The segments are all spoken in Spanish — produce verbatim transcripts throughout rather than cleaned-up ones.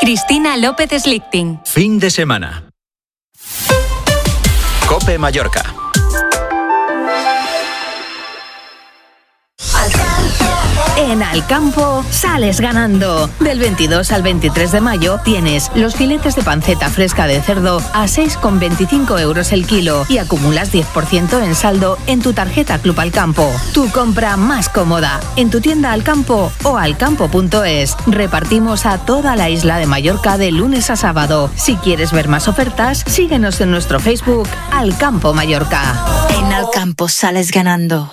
Cristina López Slichting. Fin de semana. COPE Mallorca. En Alcampo sales ganando. Del veintidós al veintitrés de mayo tienes los filetes de panceta fresca de cerdo a seis con veinticinco euros el kilo y acumulas diez por ciento en saldo en tu tarjeta Club Alcampo. Tu compra más cómoda en tu tienda Alcampo o alcampo punto es. Repartimos a toda la isla de Mallorca de lunes a sábado. Si quieres ver más ofertas, síguenos en nuestro Facebook Alcampo Mallorca. En Alcampo sales ganando.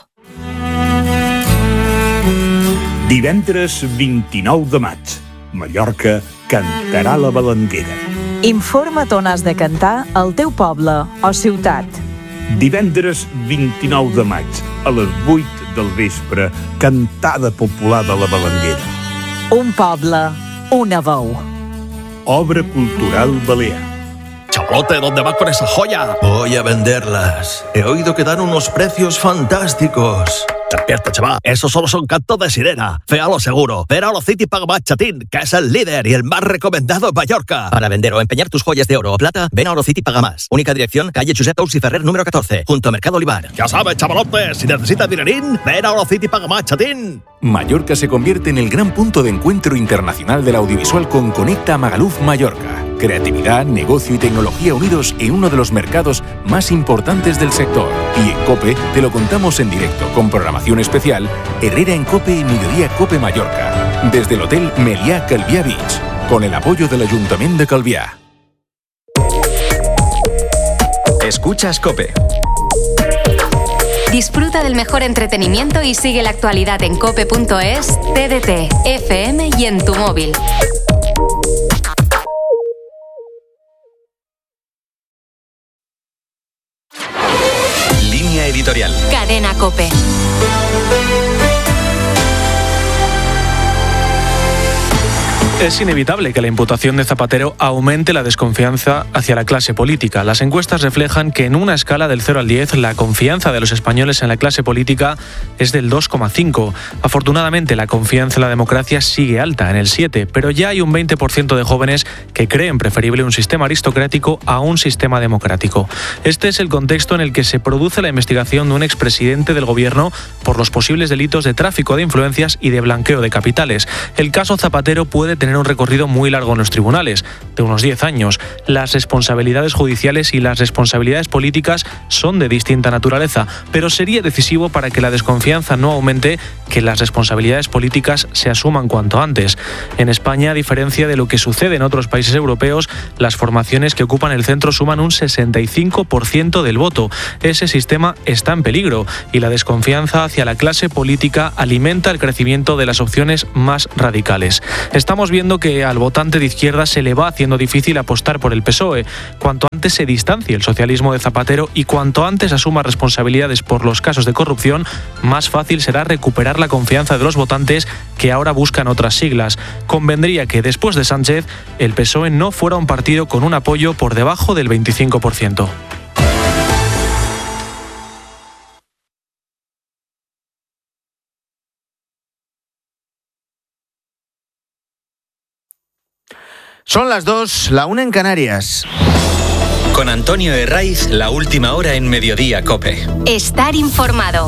Divendres vint-i-nou de maig, Mallorca cantarà la balanguera. Informa't on has de cantar al teu poble o ciutat. Divendres vint-i-nou de maig, a les vuit del vespre, cantada popular de la balanguera. Un poble, una veu. Obra cultural balear. Chavalote, ¿dónde vas con esa joya? Voy a venderlas. He oído que dan unos precios fantásticos. Despierta, chaval. Eso solo son cantos de sirena. Féalo seguro. Ven a Orocity Paga Más Chatín, que es el líder y el más recomendado en Mallorca. Para vender o empeñar tus joyas de oro o plata, ven a Orocity Paga Más. Única dirección, calle Josep Tous y Ferrer número catorce, junto a Mercado Olivar. Ya sabes, chavalote, si necesitas dinerín, ven a Orocity Paga Más Chatín. Mallorca se convierte en el gran punto de encuentro internacional del audiovisual con Conecta Magaluf Mallorca. Creatividad, negocio y tecnología unidos en uno de los mercados más importantes del sector. Y en COPE te lo contamos en directo, con programación especial Herrera en COPE y Mediodía COPE Mallorca. Desde el Hotel Meliá Calviá Beach, con el apoyo del Ayuntamiento de Calviá. Escuchas COPE. Disfruta del mejor entretenimiento y sigue la actualidad en cope punto es, T D T, F M y en tu móvil. Línea editorial. Cadena COPE. Es inevitable que la imputación de Zapatero aumente la desconfianza hacia la clase política. Las encuestas reflejan que en una escala del cero al diez, la confianza de los españoles en la clase política es del dos coma cinco. Afortunadamente, la confianza en la democracia sigue alta, en el siete, pero ya hay un veinte por ciento de jóvenes que creen preferible un sistema aristocrático a un sistema democrático. Este es el contexto en el que se produce la investigación de un expresidente del gobierno por los posibles delitos de tráfico de influencias y de blanqueo de capitales. El caso Zapatero puede tener un recorrido muy largo en los tribunales, de unos diez años. Las responsabilidades judiciales y las responsabilidades políticas son de distinta naturaleza, pero sería decisivo para que la desconfianza no aumente que las responsabilidades políticas se asuman cuanto antes. En España, a diferencia de lo que sucede en otros países europeos, las formaciones que ocupan el centro suman un sesenta y cinco por ciento del voto. Ese sistema está en peligro y la desconfianza hacia la clase política alimenta el crecimiento de las opciones más radicales. Estamos viendo que al votante de izquierda se le va haciendo difícil apostar por el P S O E. Cuanto antes se distancie el socialismo de Zapatero y cuanto antes asuma responsabilidades por los casos de corrupción, más fácil será recuperar la confianza de los votantes que ahora buscan otras siglas. Convendría que después de Sánchez, el P S O E no fuera un partido con un apoyo por debajo del veinticinco por ciento. Son las dos, la una en Canarias. Con Antonio Herraiz, la última hora en Mediodía COPE. Estar informado.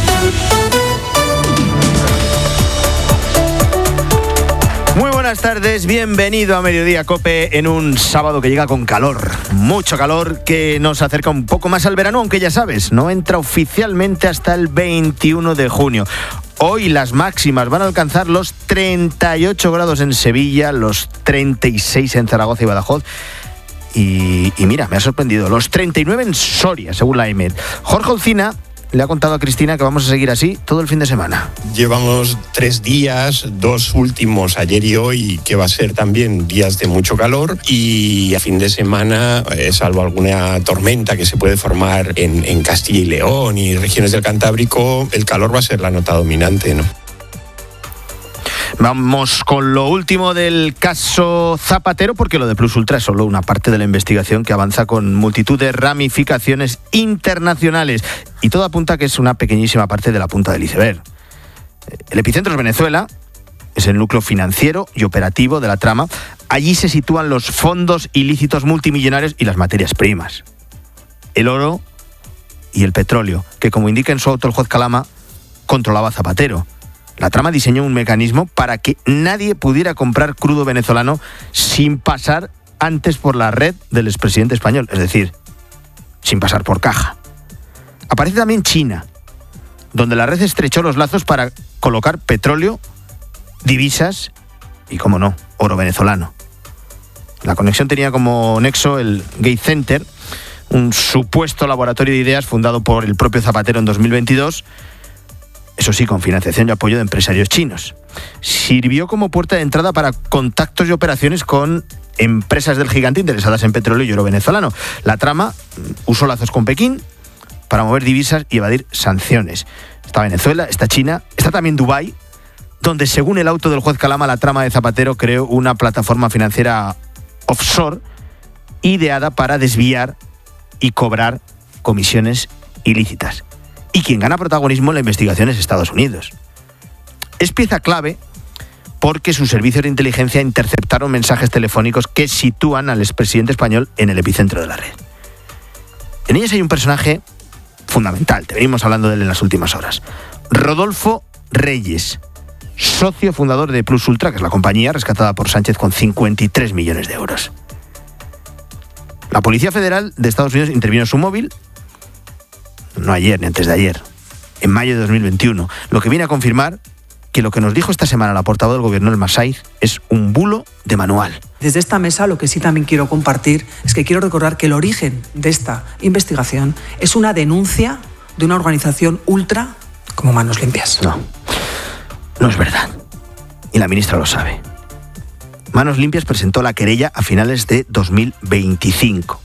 Muy buenas tardes, bienvenido a Mediodía COPE en un sábado que llega con calor, mucho calor, que nos acerca un poco más al verano, aunque ya sabes, no entra oficialmente hasta el veintiuno de junio. Hoy las máximas van a alcanzar los treinta y ocho grados en Sevilla, los treinta y seis en Zaragoza y Badajoz. Y, y mira, me ha sorprendido, los treinta y nueve en Soria, según la E M E D. Jorge Olcina le ha contado a Cristina que vamos a seguir así todo el fin de semana. Llevamos tres días, dos últimos, ayer y hoy, que va a ser también días de mucho calor, y a fin de semana, eh, salvo alguna tormenta que se puede formar en, en Castilla y León y regiones del Cantábrico, el calor va a ser la nota dominante, ¿no? Vamos con lo último del caso Zapatero, porque lo de Plus Ultra es solo una parte de la investigación que avanza con multitud de ramificaciones internacionales. Y todo apunta a que es una pequeñísima parte de la punta del iceberg. El epicentro es Venezuela, es el núcleo financiero y operativo de la trama. Allí se sitúan los fondos ilícitos multimillonarios y las materias primas. El oro y el petróleo, que como indica en su auto el juez Calama, controlaba Zapatero. La trama diseñó un mecanismo para que nadie pudiera comprar crudo venezolano sin pasar antes por la red del expresidente español, es decir, sin pasar por caja. Aparece también China, donde la red estrechó los lazos para colocar petróleo, divisas y, como no, oro venezolano. La conexión tenía como nexo el Gate Center, un supuesto laboratorio de ideas fundado por el propio Zapatero en dos mil veintidós, eso sí, con financiación y apoyo de empresarios chinos. Sirvió como puerta de entrada para contactos y operaciones con empresas del gigante interesadas en petróleo y oro venezolano. La trama usó lazos con Pekín para mover divisas y evadir sanciones. Está Venezuela, está China, está también Dubái, donde según el auto del juez Calama, la trama de Zapatero creó una plataforma financiera offshore ideada para desviar y cobrar comisiones ilícitas. Y quien gana protagonismo en la investigación es Estados Unidos. Es pieza clave porque sus servicios de inteligencia interceptaron mensajes telefónicos que sitúan al expresidente español en el epicentro de la red. En ellas hay un personaje fundamental, te venimos hablando de él en las últimas horas. Rodolfo Reyes, socio fundador de Plus Ultra, que es la compañía rescatada por Sánchez con cincuenta y tres millones de euros. La Policía Federal de Estados Unidos intervino en su móvil, no ayer ni antes de ayer, en mayo de dos mil veintiuno, lo que viene a confirmar que lo que nos dijo esta semana la portavoz del gobierno, Elma Saiz, es un bulo de manual. Desde esta mesa lo que sí también quiero compartir es que quiero recordar que el origen de esta investigación es una denuncia de una organización ultra como Manos Limpias. No, no es verdad. Y la ministra lo sabe. Manos Limpias presentó la querella a finales de dos mil veinticinco.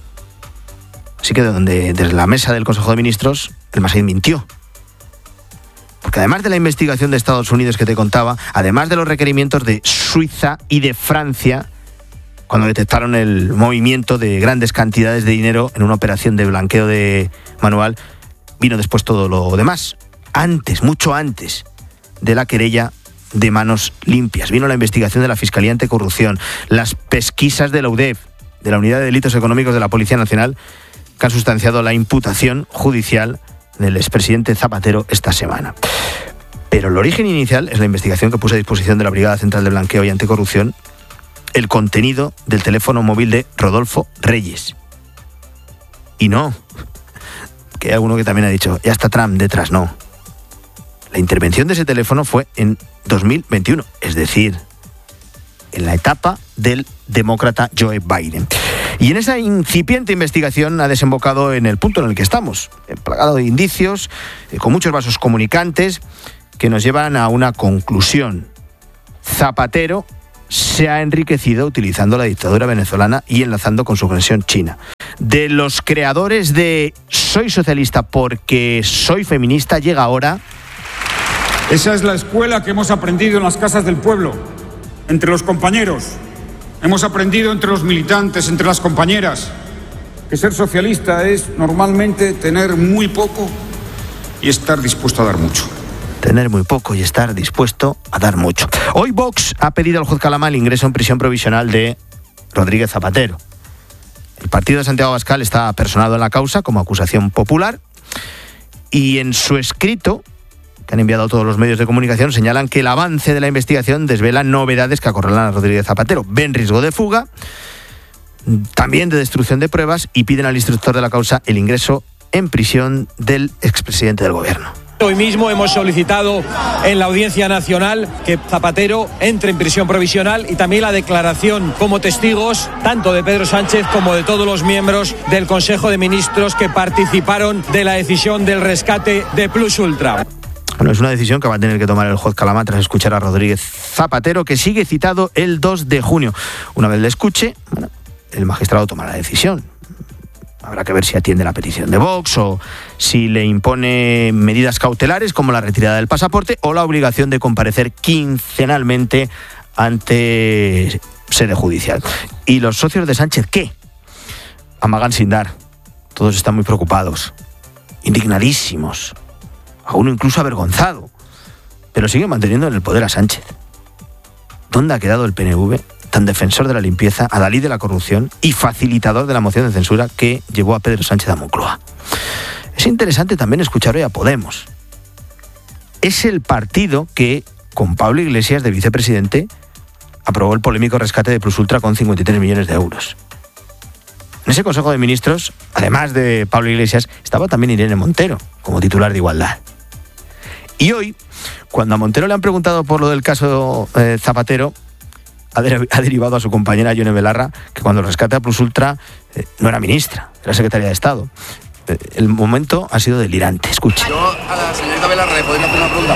Así que donde, desde la mesa del Consejo de Ministros, Elma Saiz mintió. Porque además de la investigación de Estados Unidos que te contaba, además de los requerimientos de Suiza y de Francia, cuando detectaron el movimiento de grandes cantidades de dinero en una operación de blanqueo de manual, vino después todo lo demás. Antes, mucho antes de la querella de Manos Limpias, vino la investigación de la Fiscalía Anticorrupción, las pesquisas de la U D E F, de la Unidad de Delitos Económicos de la Policía Nacional, que han sustanciado la imputación judicial del expresidente Zapatero esta semana. Pero el origen inicial es la investigación que puso a disposición de la Brigada Central de Blanqueo y Anticorrupción el contenido del teléfono móvil de Rodolfo Reyes. Y no, que hay alguno que también ha dicho, ya está Trump detrás, no. La intervención de ese teléfono fue en dos mil veintiuno, es decir, en la etapa del demócrata Joe Biden. Y en esa incipiente investigación ha desembocado en el punto en el que estamos, plagado de indicios, con muchos vasos comunicantes, que nos llevan a una conclusión. Zapatero se ha enriquecido utilizando la dictadura venezolana y enlazando con su conexión china. De los creadores de Soy socialista porque soy feminista, llega ahora... Esa es la escuela que hemos aprendido en las casas del pueblo, entre los compañeros. Hemos aprendido entre los militantes, entre las compañeras, que ser socialista es normalmente tener muy poco y estar dispuesto a dar mucho. Tener muy poco y estar dispuesto a dar mucho. Hoy Vox ha pedido al juez Calama el ingreso en prisión provisional de Rodríguez Zapatero. El partido de Santiago Abascal está personado en la causa como acusación popular y en su escrito, que han enviado a todos los medios de comunicación, señalan que el avance de la investigación desvela novedades que acorralan a Rodríguez Zapatero. Ven riesgo de fuga, también de destrucción de pruebas, y piden al instructor de la causa el ingreso en prisión del expresidente del gobierno. Hoy mismo hemos solicitado en la Audiencia Nacional que Zapatero entre en prisión provisional y también la declaración como testigos tanto de Pedro Sánchez como de todos los miembros del Consejo de Ministros que participaron de la decisión del rescate de Plus Ultra. Bueno, es una decisión que va a tener que tomar el juez Calama tras escuchar a Rodríguez Zapatero, que sigue citado el dos de junio. Una vez le escuche, bueno, el magistrado toma la decisión. Habrá que ver si atiende la petición de Vox o si le impone medidas cautelares como la retirada del pasaporte o la obligación de comparecer quincenalmente ante sede judicial. ¿Y los socios de Sánchez qué? Amagan sin dar. Todos están muy preocupados, indignadísimos, a uno incluso avergonzado, pero siguen manteniendo en el poder a Sánchez. ¿Dónde ha quedado el P N V tan defensor de la limpieza, adalid de la corrupción y facilitador de la moción de censura que llevó a Pedro Sánchez a Moncloa. Es interesante también escuchar hoy a Podemos. Es el partido que, con Pablo Iglesias de vicepresidente, aprobó el polémico rescate de Plus Ultra con cincuenta y tres millones de euros. En ese Consejo de Ministros, además de Pablo Iglesias, estaba también Irene Montero, como titular de Igualdad. Y hoy, cuando a Montero le han preguntado por lo del caso eh, Zapatero, ha, de, ha derivado a su compañera Yone Belarra, que cuando el rescate a Plus Ultra eh, no era ministra, era secretaria de Estado. Eh, el momento ha sido delirante. Escucha. Yo a la señorita Belarra le podría hacer una pregunta.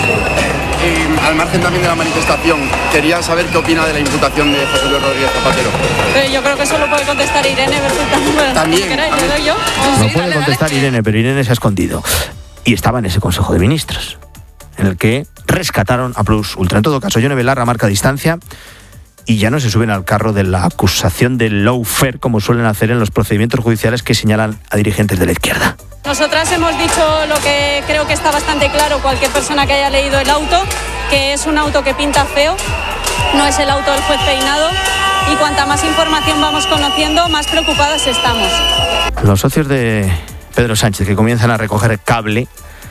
Y al margen también de la manifestación, quería saber qué opina de la imputación de José Luis Rodríguez Zapatero. Pero yo creo que eso lo puede contestar Irene, perfectamente. También. ¿Le doy yo? No sí, puede dale, contestar dale. Irene, pero Irene se ha escondido. Y estaba en ese Consejo de Ministros, en el que rescataron a Plus Ultra. En todo caso, Yone Belarra marca distancia y ya no se suben al carro de la acusación de lawfare, como suelen hacer en los procedimientos judiciales que señalan a dirigentes de la izquierda. Nosotras hemos dicho lo que creo que está bastante claro cualquier persona que haya leído el auto, que es un auto que pinta feo, no es el auto del juez Peinado, y cuanta más información vamos conociendo, más preocupadas estamos. Los socios de Pedro Sánchez, que comienzan a recoger cable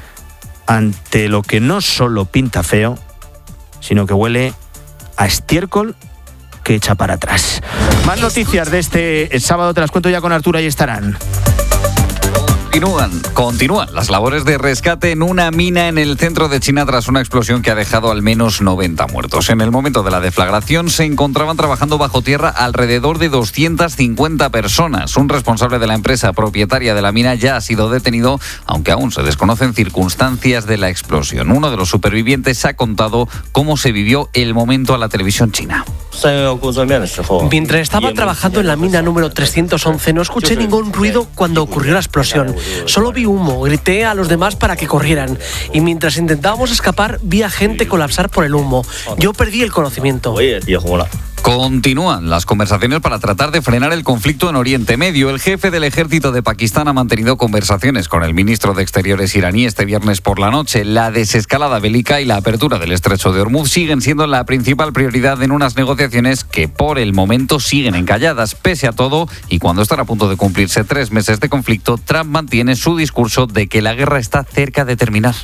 ante lo que no solo pinta feo, sino que huele a estiércol que echa para atrás. Más noticias de este sábado te las cuento ya con Arturo, ahí estarán. Continúan, continúan las labores de rescate en una mina en el centro de China tras una explosión que ha dejado al menos noventa muertos. En el momento de la deflagración se encontraban trabajando bajo tierra alrededor de doscientas cincuenta personas. Un responsable de la empresa propietaria de la mina ya ha sido detenido, aunque aún se desconocen circunstancias de la explosión. Uno de los supervivientes ha contado cómo se vivió el momento a la televisión china. Mientras estaba trabajando en la mina número trescientos once no escuché ningún ruido cuando ocurrió la explosión. Solo vi humo, grité a los demás para que corrieran y mientras intentábamos escapar vi a gente colapsar por el humo. Yo perdí el conocimiento. Continúan las conversaciones para tratar de frenar el conflicto en Oriente Medio. El jefe del ejército de Pakistán ha mantenido conversaciones con el ministro de Exteriores iraní este viernes por la noche. La desescalada bélica y la apertura del estrecho de Hormuz siguen siendo la principal prioridad en unas negociaciones que por el momento siguen encalladas. Pese a todo, y cuando están a punto de cumplirse tres meses de conflicto, Trump mantiene su discurso de que la guerra está cerca de terminar.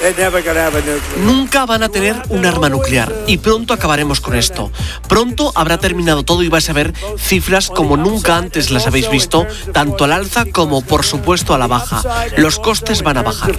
Nunca van a tener un arma nuclear y pronto acabaremos con esto. Pronto habrá terminado todo y vais a ver cifras como nunca antes las habéis visto, tanto al alza como, por supuesto, a la baja. Los costes van a bajar.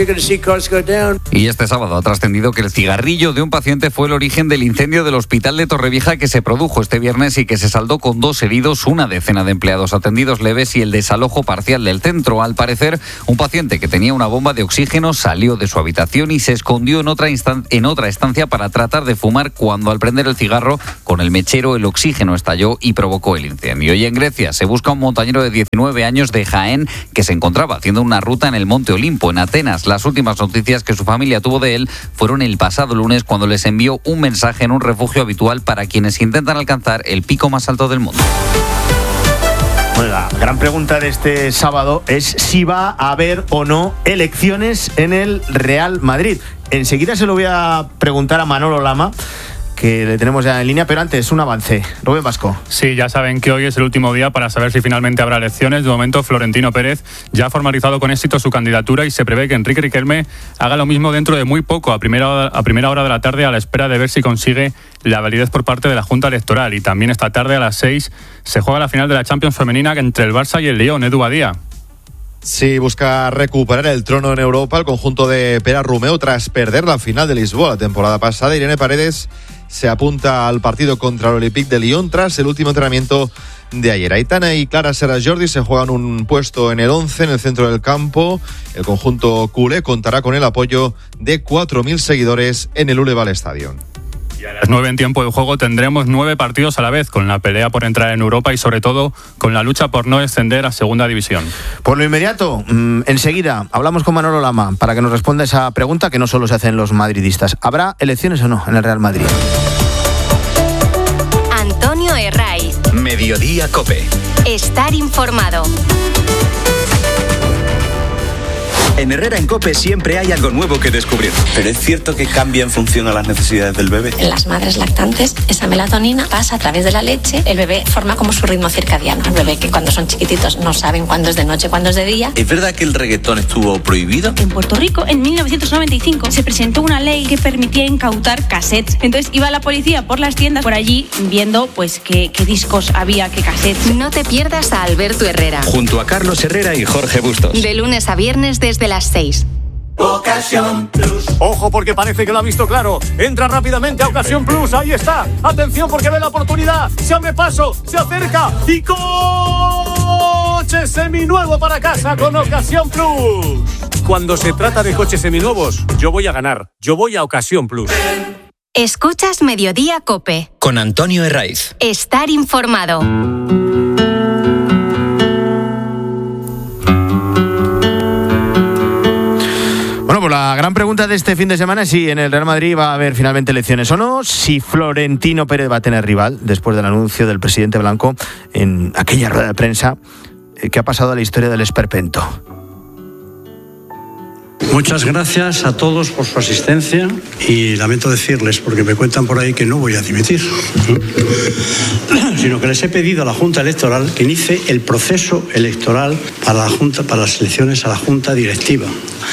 Y este sábado ha trascendido que el cigarrillo de un paciente fue el origen del incendio del hospital de Torrevieja que se produjo este viernes y que se saldó con dos heridos, una decena de empleados atendidos leves y el desalojo parcial del centro. Al parecer, un paciente que tenía una bomba de oxígeno salió de su habitación y se escondió en otra, instan- en otra estancia para tratar de fumar cuando al prender el cigarro con el mechero el oxígeno estalló y provocó el incendio. Y en Grecia se busca un montañero de diecinueve años de Jaén que se encontraba haciendo una ruta en el Monte Olimpo, en Atenas. Las últimas noticias que su familia tuvo de él fueron el pasado lunes cuando les envió un mensaje en un refugio habitual para quienes intentan alcanzar el pico más alto del mundo. Bueno, la gran pregunta de este sábado es si va a haber o no elecciones en el Real Madrid. Enseguida se lo voy a preguntar a Manolo Lama, que le tenemos ya en línea, pero antes un avance. Rubén Vasco. Sí, ya saben que hoy es el último día para saber si finalmente habrá elecciones. De momento, Florentino Pérez ya ha formalizado con éxito su candidatura y se prevé que Enrique Riquelme haga lo mismo dentro de muy poco, a primera hora, a primera hora de la tarde, a la espera de ver si consigue la validez por parte de la Junta Electoral. Y también esta tarde a las seis se juega la final de la Champions femenina entre el Barça y el Lyon. Edu Badía. Sí, busca recuperar el trono en Europa el conjunto de Pera Romeu tras perder la final de Lisboa la temporada pasada. Irene Paredes se apunta al partido contra el Olympique de Lyon tras el último entrenamiento de ayer. Aitana y Clara Serras Jordi se juegan un puesto en el once en el centro del campo. El conjunto culé contará con el apoyo de cuatro mil seguidores en el Uleval Stadium. A las nueve en tiempo de juego tendremos nueve partidos a la vez, con la pelea por entrar en Europa y sobre todo con la lucha por no descender a segunda división. Por lo inmediato, mmm, enseguida hablamos con Manolo Lama para que nos responda esa pregunta que no solo se hacen los madridistas. ¿Habrá elecciones o no en el Real Madrid? Antonio Herraiz. Mediodía COPE. Estar informado. En Herrera en COPE siempre hay algo nuevo que descubrir. Pero es cierto que cambia en función a las necesidades del bebé. En las madres lactantes, esa melatonina pasa a través de la leche. El bebé forma como su ritmo circadiano. El bebé que cuando son chiquititos no saben cuándo es de noche, cuándo es de día. ¿Es verdad que el reggaetón estuvo prohibido? En Puerto Rico, en mil novecientos noventa y cinco, se presentó una ley que permitía incautar cassettes. Entonces iba la policía por las tiendas por allí viendo pues qué, qué discos había, qué cassettes. No te pierdas a Alberto Herrera. Junto a Carlos Herrera y Jorge Bustos. De lunes a viernes desde las seis. Ocasión Plus. Ojo porque parece que lo ha visto claro. Entra rápidamente a Ocasión Plus. Ahí está. Atención porque ve la oportunidad. Se abre paso. Se acerca. Y coche seminuevo para casa con Ocasión Plus. Cuando se trata de coches seminuevos, yo voy a ganar. Yo voy a Ocasión Plus. Escuchas Mediodía COPE. Con Antonio Herraiz. Estar informado. Bueno, pues la gran pregunta de este fin de semana es si en el Real Madrid va a haber finalmente elecciones o no, si Florentino Pérez va a tener rival después del anuncio del presidente blanco en aquella rueda de prensa que ha pasado a la historia del esperpento. Muchas gracias a todos por su asistencia y lamento decirles, porque me cuentan por ahí que no voy a dimitir, sino que les he pedido a la Junta Electoral que inicie el proceso electoral para la Junta, para las elecciones a la Junta Directiva,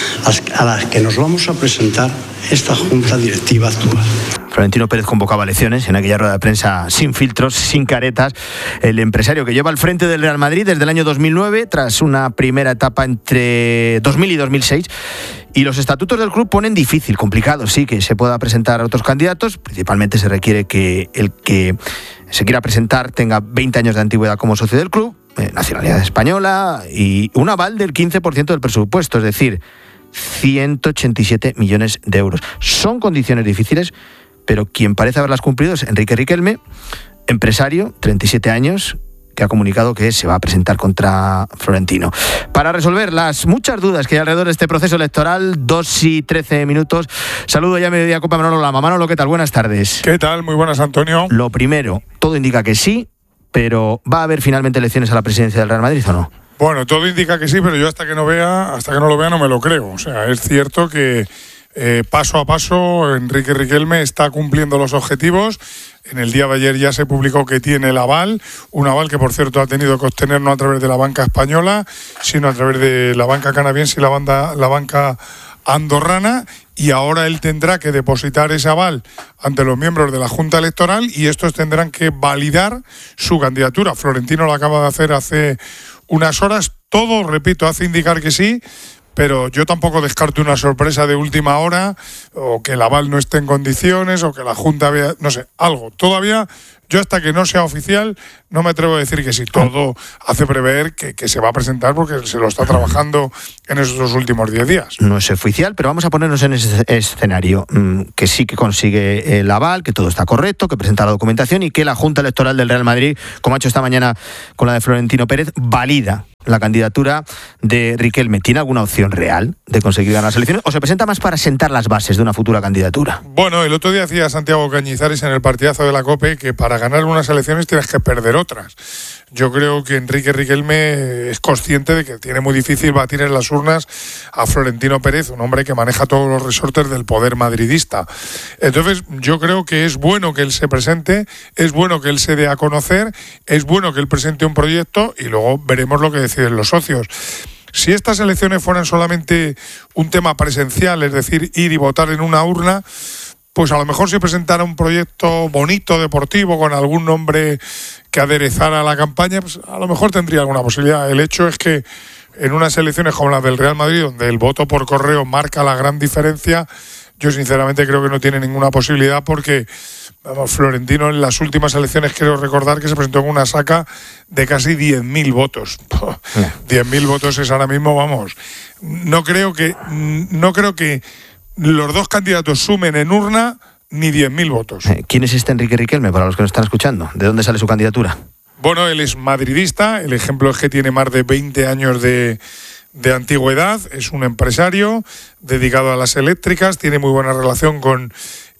a las que nos vamos a presentar esta Junta Directiva actual. Florentino Pérez convocaba elecciones en aquella rueda de prensa sin filtros, sin caretas. El empresario que lleva al frente del Real Madrid desde el año dos mil nueve, tras una primera etapa entre dos mil y dos mil seis. Y los estatutos del club ponen difícil, complicado, sí, que se pueda presentar a otros candidatos. Principalmente se requiere que el que se quiera presentar tenga veinte años de antigüedad como socio del club, eh, nacionalidad española y un aval del quince por ciento del presupuesto, es decir, ciento ochenta y siete millones de euros. Son condiciones difíciles, pero quien parece haberlas cumplido es Enrique Riquelme, empresario, treinta y siete años, que ha comunicado que se va a presentar contra Florentino. Para resolver las muchas dudas que hay alrededor de este proceso electoral, dos y trece minutos, saludo ya a Mediodía Copa Manolo Lama. Manolo, ¿qué tal? Buenas tardes. ¿Qué tal? Muy buenas, Antonio. Lo primero, todo indica que sí, pero ¿va a haber finalmente elecciones a la presidencia del Real Madrid o no? Bueno, todo indica que sí, pero yo hasta que no vea, hasta que no lo vea no me lo creo. O sea, es cierto que Eh, paso a paso, Enrique Riquelme está cumpliendo los objetivos. En el día de ayer ya se publicó que tiene el aval, un aval que por cierto ha tenido que obtener no a través de la banca española, sino a través de la banca canadiense y la, banda, la banca andorrana, y ahora él tendrá que depositar ese aval ante los miembros de la Junta Electoral y estos tendrán que validar su candidatura. Florentino lo acaba de hacer hace unas horas. Todo, repito, hace indicar que sí, pero yo tampoco descarto una sorpresa de última hora, o que el aval no esté en condiciones, o que la Junta vea, no sé, algo. Todavía, yo hasta que no sea oficial, no me atrevo a decir que sí. Todo hace prever que, que se va a presentar porque se lo está trabajando en esos últimos diez días. No es oficial, pero vamos a ponernos en ese escenario, que sí que consigue el aval, que todo está correcto, que presenta la documentación y que la Junta Electoral del Real Madrid, como ha hecho esta mañana con la de Florentino Pérez, valida la candidatura de Riquelme. ¿Tiene alguna opción real de conseguir ganar las elecciones o se presenta más para sentar las bases de una futura candidatura? Bueno, el otro día decía Santiago Cañizares en el partidazo de la COPE que para ganar unas elecciones tienes que perder otras. Yo creo que Enrique Riquelme es consciente de que tiene muy difícil batir en las urnas a Florentino Pérez, un hombre que maneja todos los resortes del poder madridista. Entonces, yo creo que es bueno que él se presente, es bueno que él se dé a conocer, es bueno que él presente un proyecto y luego veremos lo que deciden los socios. Si estas elecciones fueran solamente un tema presencial, es decir, ir y votar en una urna, pues a lo mejor si presentara un proyecto bonito, deportivo, con algún nombre que aderezara la campaña, pues a lo mejor tendría alguna posibilidad. El hecho es que en unas elecciones como las del Real Madrid, donde el voto por correo marca la gran diferencia, yo sinceramente creo que no tiene ninguna posibilidad porque, vamos, Florentino en las últimas elecciones creo recordar que se presentó con una saca de casi diez mil votos. diez mil votos es ahora mismo, vamos, no creo que no creo que los dos candidatos sumen en urna ni diez mil votos. ¿Quién es este Enrique Riquelme, para los que nos están escuchando? ¿De dónde sale su candidatura? Bueno, él es madridista, el ejemplo es que tiene más de veinte años de, de antigüedad, es un empresario dedicado a las eléctricas, tiene muy buena relación con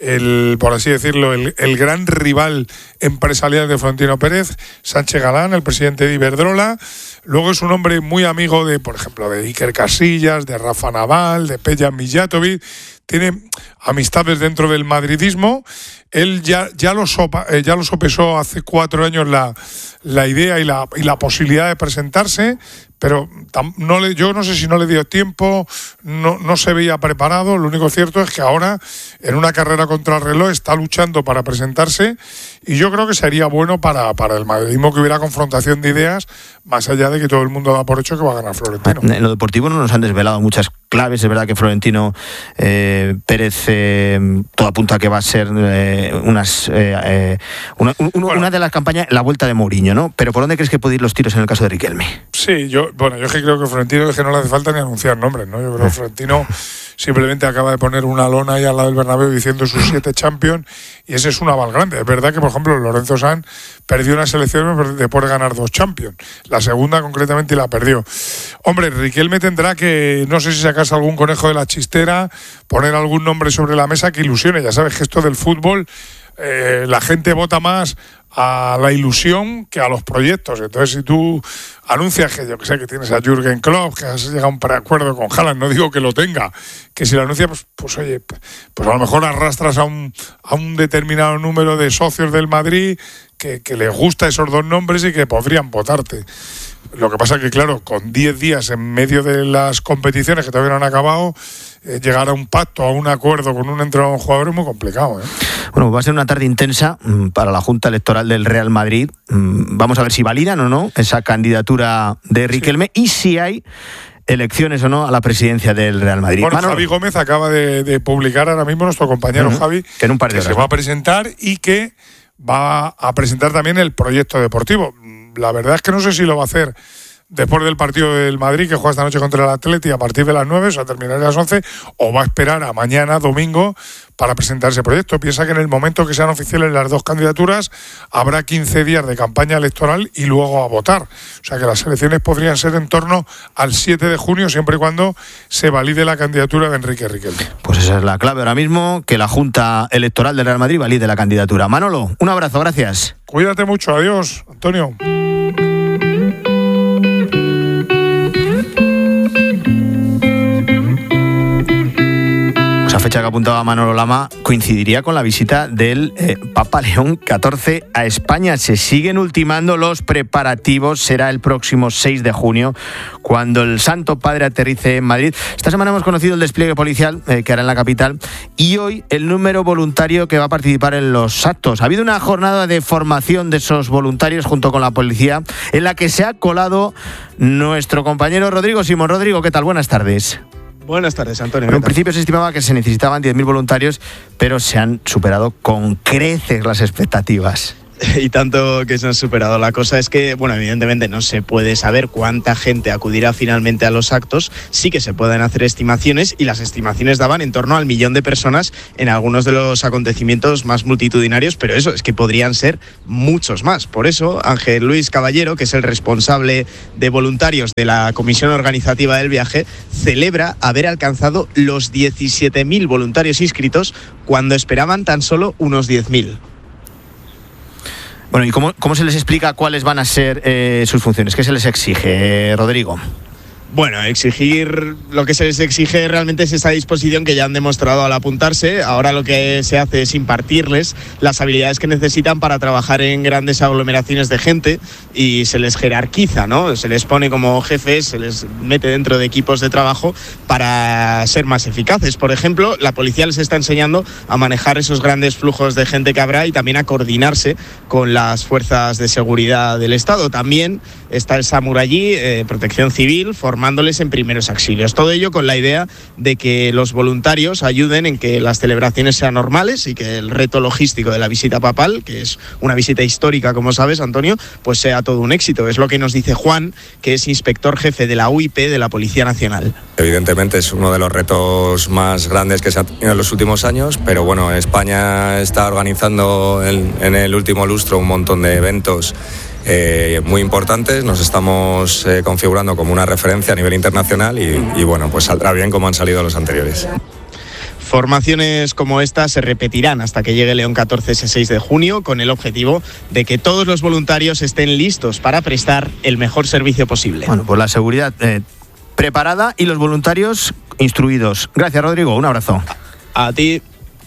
el, por así decirlo, el, el gran rival empresarial de Florentino Pérez, Sánchez Galán, el presidente de Iberdrola. Luego es un hombre muy amigo de, por ejemplo, de Iker Casillas, de Rafa Nadal, de Peja Mijatovic. Tiene amistades dentro del madridismo. Él ya, ya, lo, sopa, eh, ya lo sopesó hace cuatro años la, la idea y la, y la posibilidad de presentarse, pero tam, no le, yo no sé si no le dio tiempo, no, no se veía preparado. Lo único cierto es que ahora, en una carrera contra el reloj, está luchando para presentarse, y yo creo que sería bueno para, para el madridismo que hubiera confrontación de ideas, más allá de que todo el mundo da por hecho que va a ganar Florentino. En lo deportivo no nos han desvelado muchas claves. Es verdad que Florentino eh, Pérez eh, todo apunta a que va a ser eh, unas eh, eh, una, un, bueno, una de las campañas, la vuelta de Mourinho, ¿no? Pero ¿por dónde crees que puede ir los tiros en el caso de Riquelme? Sí, yo, bueno, yo es que creo que Florentino es que no le hace falta ni anunciar nombres, ¿no? Yo creo que Florentino simplemente acaba de poner una lona ahí al lado del Bernabéu diciendo sus siete Champions, y ese es un aval grande. Es verdad que, por ejemplo, Lorenzo Sanz perdió una selección después de ganar dos Champions, la segunda concretamente, y la perdió. Hombre, Riquelme tendrá que, no sé si sacarse algún conejo de la chistera, poner algún nombre sobre la mesa que ilusione. Ya sabes que esto del fútbol, eh, la gente vota más a la ilusión que a los proyectos. Entonces, si tú anuncias que, yo que sé, que tienes a Jürgen Klopp, que has llegado a un preacuerdo con Haaland, no digo que lo tenga, que si lo anuncias, pues, pues oye, pues a lo mejor arrastras a un, a un determinado número de socios del Madrid que, que les gusta esos dos nombres y que podrían votarte. Lo que pasa es que, claro, con diez días en medio de las competiciones que todavía no han acabado, eh, llegar a un pacto, a un acuerdo con un entrenador o un jugador es muy complicado, ¿eh? Bueno, va a ser una tarde intensa mmm, para la Junta Electoral del Real Madrid. Mm, vamos a ver si validan o no esa candidatura de Riquelme, sí, y si hay elecciones o no a la presidencia del Real Madrid. Bueno, Manolo. Javi Gómez acaba de, de publicar ahora mismo, nuestro compañero uh-huh. Javi, que en un par de que horas, se va a presentar y que va a presentar también el proyecto deportivo. La verdad es que no sé si lo va a hacer después del partido del Madrid, que juega esta noche contra el Atleti a partir de las nueve, o sea, terminará a las once, o va a esperar a mañana, domingo, para presentar ese proyecto. Piensa que en el momento que sean oficiales las dos candidaturas, habrá quince días de campaña electoral y luego a votar. O sea, que las elecciones podrían ser en torno al siete de junio, siempre y cuando se valide la candidatura de Enrique Riquelme. Pues esa es la clave ahora mismo, que la Junta Electoral del Real Madrid valide la candidatura. Manolo, un abrazo, gracias. Cuídate mucho, adiós, Antonio. Esa fecha que apuntaba Manolo Lama coincidiría con la visita del eh, Papa León catorce a España. Se siguen ultimando los preparativos. Será el próximo seis de junio cuando el Santo Padre aterrice en Madrid. Esta semana hemos conocido el despliegue policial eh, que hará en la capital, y hoy el número voluntario que va a participar en los actos. Ha habido una jornada de formación de esos voluntarios junto con la policía, en la que se ha colado nuestro compañero Rodrigo Simón. Rodrigo, ¿qué tal? Buenas tardes. Buenas tardes, Antonio. En un principio se estimaba que se necesitaban diez mil voluntarios, pero se han superado con creces las expectativas. Y tanto que se han superado. La cosa es que, bueno, evidentemente no se puede saber cuánta gente acudirá finalmente a los actos. Sí que se pueden hacer estimaciones, y las estimaciones daban en torno al millón de personas en algunos de los acontecimientos más multitudinarios, pero eso es que podrían ser muchos más. Por eso, Ángel Luis Caballero, que es el responsable de voluntarios de la comisión organizativa del viaje, celebra haber alcanzado los diecisiete mil voluntarios inscritos cuando esperaban tan solo unos diez mil. Bueno, ¿y cómo, cómo se les explica cuáles van a ser eh, sus funciones? ¿Qué se les exige, eh, Rodrigo? Bueno, exigir, lo que se les exige realmente es esa disposición que ya han demostrado al apuntarse. Ahora lo que se hace es impartirles las habilidades que necesitan para trabajar en grandes aglomeraciones de gente, y se les jerarquiza, ¿no? Se les pone como jefes, se les mete dentro de equipos de trabajo para ser más eficaces. Por ejemplo, la policía les está enseñando a manejar esos grandes flujos de gente que habrá, y también a coordinarse con las fuerzas de seguridad del Estado. También está el SAMUR allí, eh, Protección Civil, formándoles en primeros auxilios. Todo ello con la idea de que los voluntarios ayuden en que las celebraciones sean normales y que el reto logístico de la visita papal, que es una visita histórica, como sabes, Antonio, pues sea todo un éxito. Es lo que nos dice Juan, que es inspector jefe de la U I P de la Policía Nacional. Evidentemente es uno de los retos más grandes que se ha tenido en los últimos años, pero bueno, España está organizando en, en el último lustro un montón de eventos Eh, muy importantes. Nos estamos eh, configurando como una referencia a nivel internacional, y, y bueno, pues saldrá bien como han salido los anteriores. Formaciones como esta se repetirán hasta que llegue León catorce ese seis de junio, con el objetivo de que todos los voluntarios estén listos para prestar el mejor servicio posible. Bueno, pues la seguridad eh, preparada y los voluntarios instruidos. Gracias, Rodrigo. Un abrazo. A ti.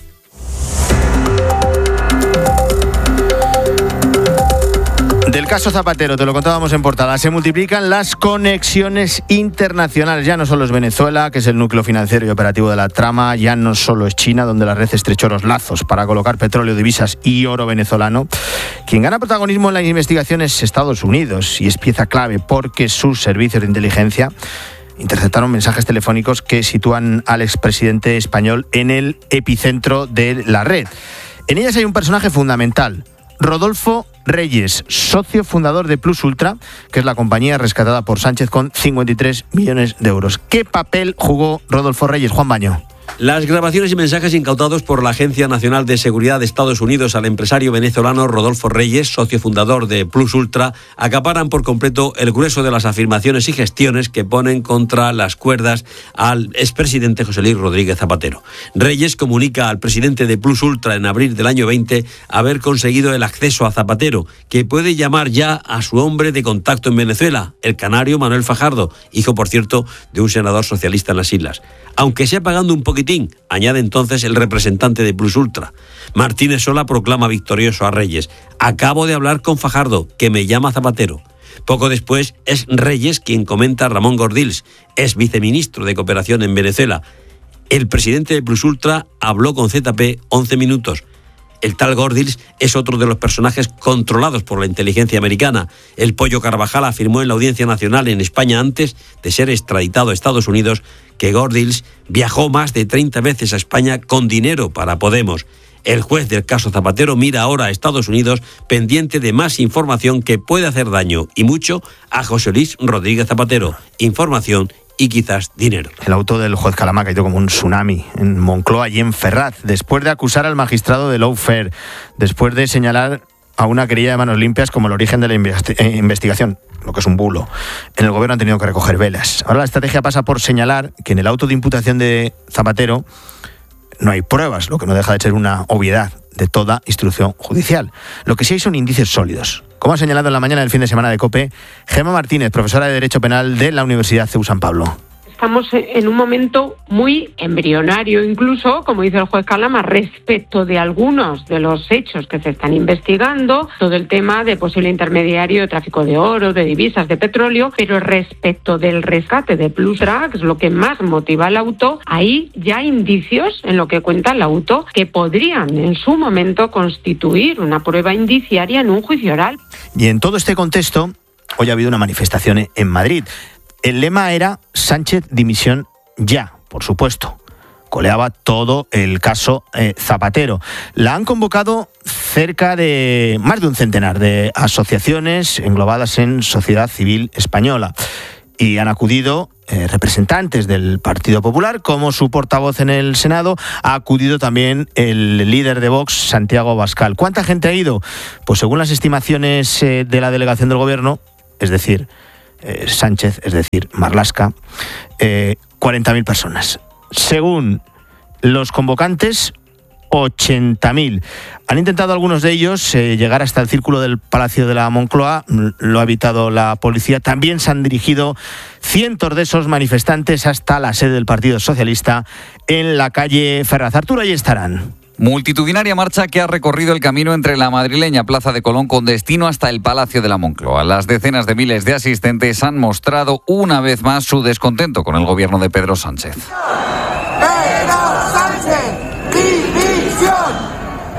Del caso Zapatero, te lo contábamos en portada, se multiplican las conexiones internacionales. Ya no solo es Venezuela, que es el núcleo financiero y operativo de la trama, ya no solo es China, donde la red estrechó los lazos para colocar petróleo, divisas y oro venezolano. Quien gana protagonismo en la investigación es Estados Unidos, y es pieza clave porque sus servicios de inteligencia interceptaron mensajes telefónicos que sitúan al expresidente español en el epicentro de la red. En ellas hay un personaje fundamental, Rodolfo Reyes, socio fundador de Plus Ultra, que es la compañía rescatada por Sánchez con cincuenta y tres millones de euros. ¿Qué papel jugó Rodolfo Reyes, Juan Baño? Las grabaciones y mensajes incautados por la Agencia Nacional de Seguridad de Estados Unidos al empresario venezolano Rodolfo Reyes, socio fundador de Plus Ultra, acaparan por completo el grueso de las afirmaciones y gestiones que ponen contra las cuerdas al expresidente José Luis Rodríguez Zapatero. Reyes comunica al presidente de Plus Ultra en abril del año veinte haber conseguido el acceso a Zapatero, que puede llamar ya a su hombre de contacto en Venezuela, el canario Manuel Fajardo, hijo, por cierto, de un senador socialista en las islas. Aunque sea pagando un poquitín, añade entonces el representante de Plus Ultra. Martínez Sola proclama victorioso a Reyes. Acabo de hablar con Fajardo, que me llama Zapatero. Poco después es Reyes quien comenta a Ramón Gordills, ex viceministro de Cooperación en Venezuela. El presidente de Plus Ultra habló con Z P once minutos. El tal Gordills es otro de los personajes controlados por la inteligencia americana. El Pollo Carvajal afirmó en la Audiencia Nacional en España, antes de ser extraditado a Estados Unidos, que Gordills viajó más de treinta veces a España con dinero para Podemos. El juez del caso Zapatero mira ahora a Estados Unidos, pendiente de más información que puede hacer daño, y mucho, a José Luis Rodríguez Zapatero. Información y quizás dinero. El auto del juez Calama ha caído como un tsunami en Moncloa y en Ferraz, después de acusar al magistrado de lawfare, después de señalar a una querella de manos limpias como el origen de la investigación, lo que es un bulo. En el gobierno han tenido que recoger velas. Ahora la estrategia pasa por señalar que en el auto de imputación de Zapatero no hay pruebas, lo que no deja de ser una obviedad de toda instrucción judicial. Lo que sí hay son indicios sólidos. Como ha señalado en la mañana del fin de semana de COPE, Gemma Martínez, profesora de Derecho Penal de la Universidad C E U San Pablo. Estamos en un momento muy embrionario, incluso, como dice el juez Calama, respecto de algunos de los hechos que se están investigando, todo el tema de posible intermediario de tráfico de oro, de divisas, de petróleo, pero respecto del rescate de Plus Ultra, que es lo que más motiva al auto, hay ya indicios en lo que cuenta el auto que podrían en su momento constituir una prueba indiciaria en un juicio oral. Y en todo este contexto, hoy ha habido una manifestación en Madrid. El lema era Sánchez dimisión ya, por supuesto. Coleaba todo el caso eh, Zapatero. La han convocado cerca de más de un centenar de asociaciones englobadas en sociedad civil española. Y han acudido eh, representantes del Partido Popular, como su portavoz en el Senado. Ha acudido también el líder de Vox, Santiago Abascal. ¿Cuánta gente ha ido? Pues según las estimaciones eh, de la delegación del Gobierno, es decir, Eh, Sánchez, es decir, Marlaska, eh, cuarenta mil personas. Según los convocantes, ochenta mil. Han intentado algunos de ellos eh, llegar hasta el círculo del Palacio de la Moncloa, lo ha evitado la policía. También se han dirigido cientos de esos manifestantes hasta la sede del Partido Socialista en la calle Ferraz. Arturo, ahí estarán. Multitudinaria marcha que ha recorrido el camino entre la madrileña Plaza de Colón con destino hasta el Palacio de la Moncloa. Las decenas de miles de asistentes han mostrado una vez más su descontento con el gobierno de Pedro Sánchez. ¡Pedro Sánchez! ¡Dimisión!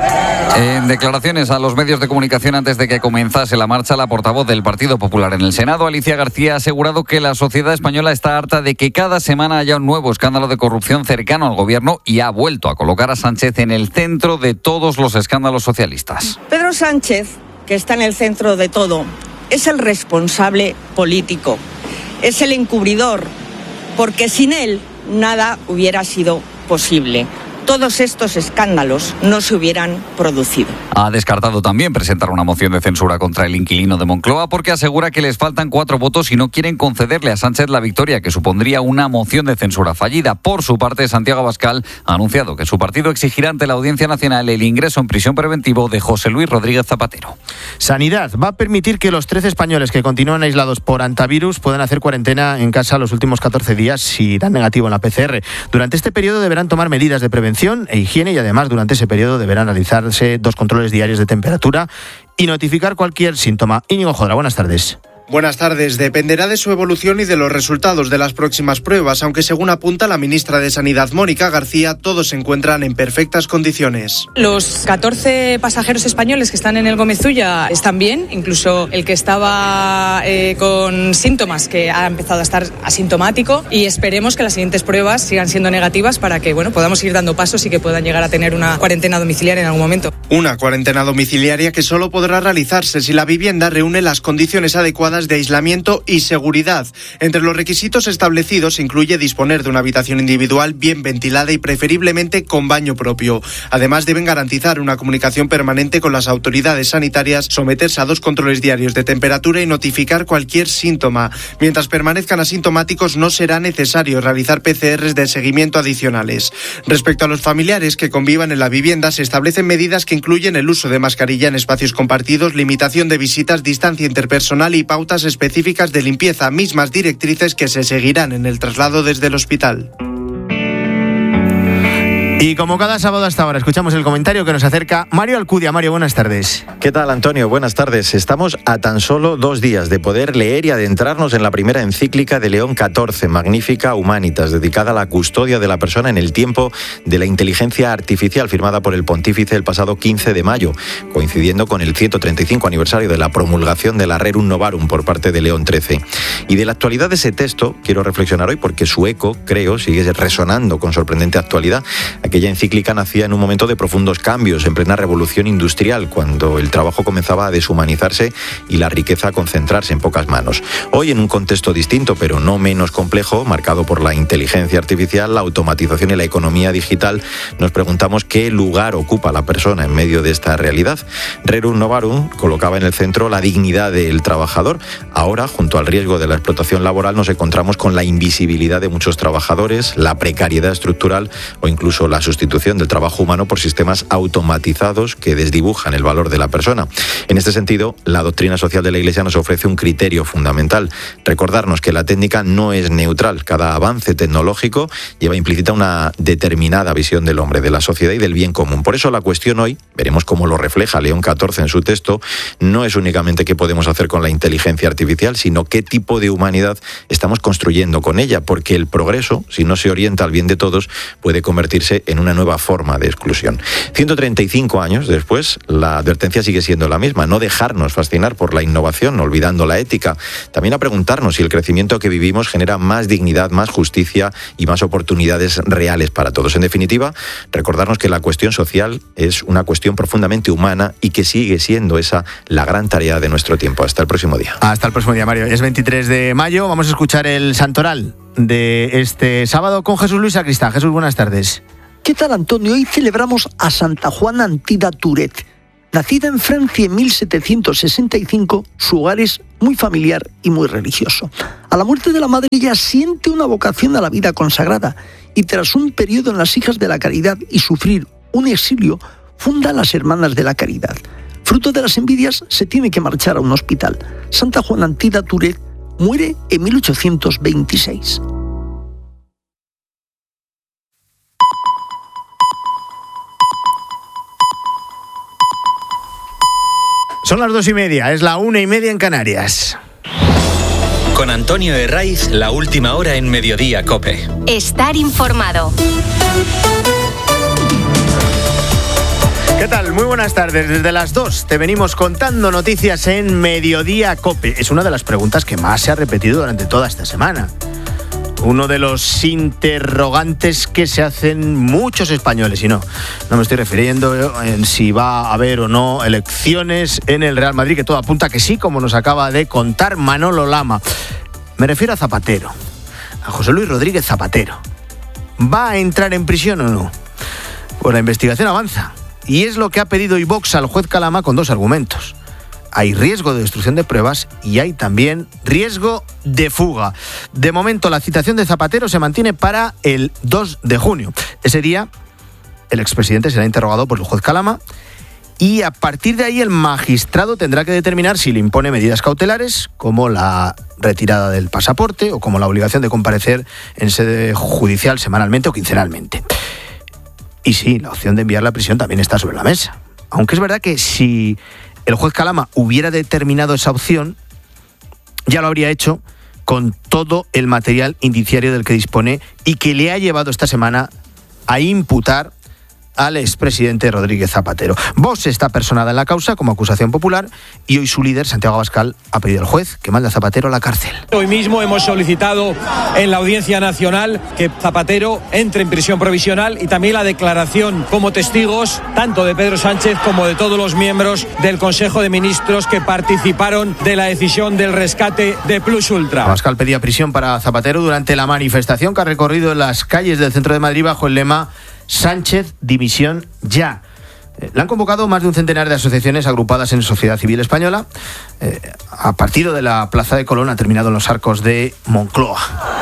En declaraciones a los medios de comunicación antes de que comenzase la marcha, la portavoz del Partido Popular en el Senado, Alicia García, ha asegurado que la sociedad española está harta de que cada semana haya un nuevo escándalo de corrupción cercano al gobierno, y ha vuelto a colocar a Sánchez en el centro de todos los escándalos socialistas. Pedro Sánchez, que está en el centro de todo, es el responsable político, es el encubridor, porque sin él nada hubiera sido posible. todos estos escándalos no se hubieran producido. Ha descartado también presentar una moción de censura contra el inquilino de Moncloa porque asegura que les faltan cuatro votos y no quieren concederle a Sánchez la victoria que supondría una moción de censura fallida. Por su parte, Santiago Abascal ha anunciado que su partido exigirá ante la Audiencia Nacional el ingreso en prisión preventivo de José Luis Rodríguez Zapatero. Sanidad va a permitir que los trece españoles que continúan aislados por antivirus puedan hacer cuarentena en casa los últimos catorce días si dan negativo en la P C R. Durante este periodo deberán tomar medidas de prevención e higiene y además durante ese periodo deberán realizarse dos controles diarios de temperatura y notificar cualquier síntoma. Íñigo Jodra, buenas tardes. Buenas tardes. Dependerá de su evolución y de los resultados de las próximas pruebas, aunque según apunta la ministra de Sanidad, Mónica García, todos se encuentran en perfectas condiciones. Los catorce pasajeros españoles que están en el Gómez Ulla están bien, incluso el que estaba eh, con síntomas, que ha empezado a estar asintomático, y esperemos que las siguientes pruebas sigan siendo negativas para que bueno, podamos ir dando pasos y que puedan llegar a tener una cuarentena domiciliaria en algún momento. Una cuarentena domiciliaria que solo podrá realizarse si la vivienda reúne las condiciones adecuadas de aislamiento y seguridad. Entre los requisitos establecidos se incluye disponer de una habitación individual bien ventilada y preferiblemente con baño propio. Además, deben garantizar una comunicación permanente con las autoridades sanitarias, someterse a dos controles diarios de temperatura y notificar cualquier síntoma. Mientras permanezcan asintomáticos, no será necesario realizar P C Rs de seguimiento adicionales. Respecto a los familiares que convivan en la vivienda, se establecen medidas que incluyen el uso de mascarilla en espacios compartidos, limitación de visitas, distancia interpersonal y pautas específicas de limpieza, mismas directrices que se seguirán en el traslado desde el hospital. Y como cada sábado hasta ahora, escuchamos el comentario que nos acerca Mario Alcudia. Mario, buenas tardes. ¿Qué tal, Antonio? Buenas tardes. Estamos a tan solo dos días de poder leer y adentrarnos en la primera encíclica de León catorce, Magnificat Humanitas, dedicada a la custodia de la persona en el tiempo de la inteligencia artificial, firmada por el pontífice el pasado quince de mayo, coincidiendo con el ciento treinta y cinco aniversario de la promulgación de la Rerum Novarum por parte de León trece. Y de la actualidad de ese texto quiero reflexionar hoy porque su eco, creo, sigue resonando con sorprendente actualidad. Aquella encíclica nacía en un momento de profundos cambios, en plena revolución industrial, cuando el trabajo comenzaba a deshumanizarse y la riqueza a concentrarse en pocas manos. Hoy, en un contexto distinto, pero no menos complejo, marcado por la inteligencia artificial, la automatización y la economía digital, nos preguntamos qué lugar ocupa la persona en medio de esta realidad. Rerum Novarum colocaba en el centro la dignidad del trabajador. Ahora, junto al riesgo de la explotación laboral, nos encontramos con la invisibilidad de muchos trabajadores, la precariedad estructural o incluso la sustitución del trabajo humano por sistemas automatizados que desdibujan el valor de la persona. En este sentido, la doctrina social de la Iglesia nos ofrece un criterio fundamental: recordarnos que la técnica no es neutral. Cada avance tecnológico lleva implícita una determinada visión del hombre, de la sociedad y del bien común. Por eso la cuestión hoy, veremos cómo lo refleja León catorce en su texto, no es únicamente qué podemos hacer con la inteligencia artificial, sino qué tipo de humanidad estamos construyendo con ella, porque el progreso, si no se orienta al bien de todos, puede convertirse en una nueva forma de exclusión. ciento treinta y cinco años después, la advertencia sigue siendo la misma: no dejarnos fascinar por la innovación, olvidando la ética. También a preguntarnos si el crecimiento que vivimos genera más dignidad, más justicia y más oportunidades reales para todos. En definitiva, recordarnos que la cuestión social es una cuestión profundamente humana y que sigue siendo esa la gran tarea de nuestro tiempo. Hasta el próximo día. Hasta el próximo día, Mario. Es veintitrés de mayo. Vamos a escuchar el santoral de este sábado con Jesús Luis Sacristán. Jesús, buenas tardes. ¿Qué tal, Antonio? Hoy celebramos a Santa Juana Antida Turet. Nacida en Francia en mil setecientos sesenta y cinco, su hogar es muy familiar y muy religioso. A la muerte de la madre, ella siente una vocación a la vida consagrada y tras un periodo en las Hijas de la Caridad y sufrir un exilio, funda las Hermanas de la Caridad. Fruto de las envidias, se tiene que marchar a un hospital. Santa Juana Antida Turet muere en mil ochocientos veintiséis. Son las dos y media, es la una y media en Canarias. Con Antonio Herraiz, la última hora en Mediodía COPE. Estar informado. ¿Qué tal? Muy buenas tardes. Desde las dos te venimos contando noticias en Mediodía COPE. Es una de las preguntas que más se ha repetido durante toda esta semana. Uno de los interrogantes que se hacen muchos españoles, y no, no me estoy refiriendo en si va a haber o no elecciones en el Real Madrid, que todo apunta que sí, como nos acaba de contar Manolo Lama. Me refiero a Zapatero, a José Luis Rodríguez Zapatero. ¿Va a entrar en prisión o no? Pues la investigación avanza. Y es lo que ha pedido iVox al juez Calama con dos argumentos. Hay riesgo de destrucción de pruebas y hay también riesgo de fuga. De momento, la citación de Zapatero se mantiene para el dos de junio. Ese día, el expresidente será interrogado por el juez Calama y a partir de ahí el magistrado tendrá que determinar si le impone medidas cautelares, como la retirada del pasaporte o como la obligación de comparecer en sede judicial semanalmente o quincenalmente. Y sí, la opción de enviar a prisión también está sobre la mesa. Aunque es verdad que si el juez Calama hubiera determinado esa opción, ya lo habría hecho con todo el material indiciario del que dispone y que le ha llevado esta semana a imputar al expresidente Rodríguez Zapatero. Vox está personada en la causa como acusación popular y hoy su líder, Santiago Abascal, ha pedido al juez que mande a Zapatero a la cárcel. Hoy mismo hemos solicitado en la Audiencia Nacional que Zapatero entre en prisión provisional y también la declaración como testigos tanto de Pedro Sánchez como de todos los miembros del Consejo de Ministros que participaron de la decisión del rescate de Plus Ultra. Abascal pedía prisión para Zapatero durante la manifestación que ha recorrido en las calles del centro de Madrid bajo el lema Sánchez, dimisión ya. Eh, la han convocado más de un centenar de asociaciones agrupadas en sociedad civil española. Eh, a partir de la Plaza de Colón ha terminado en los arcos de Moncloa.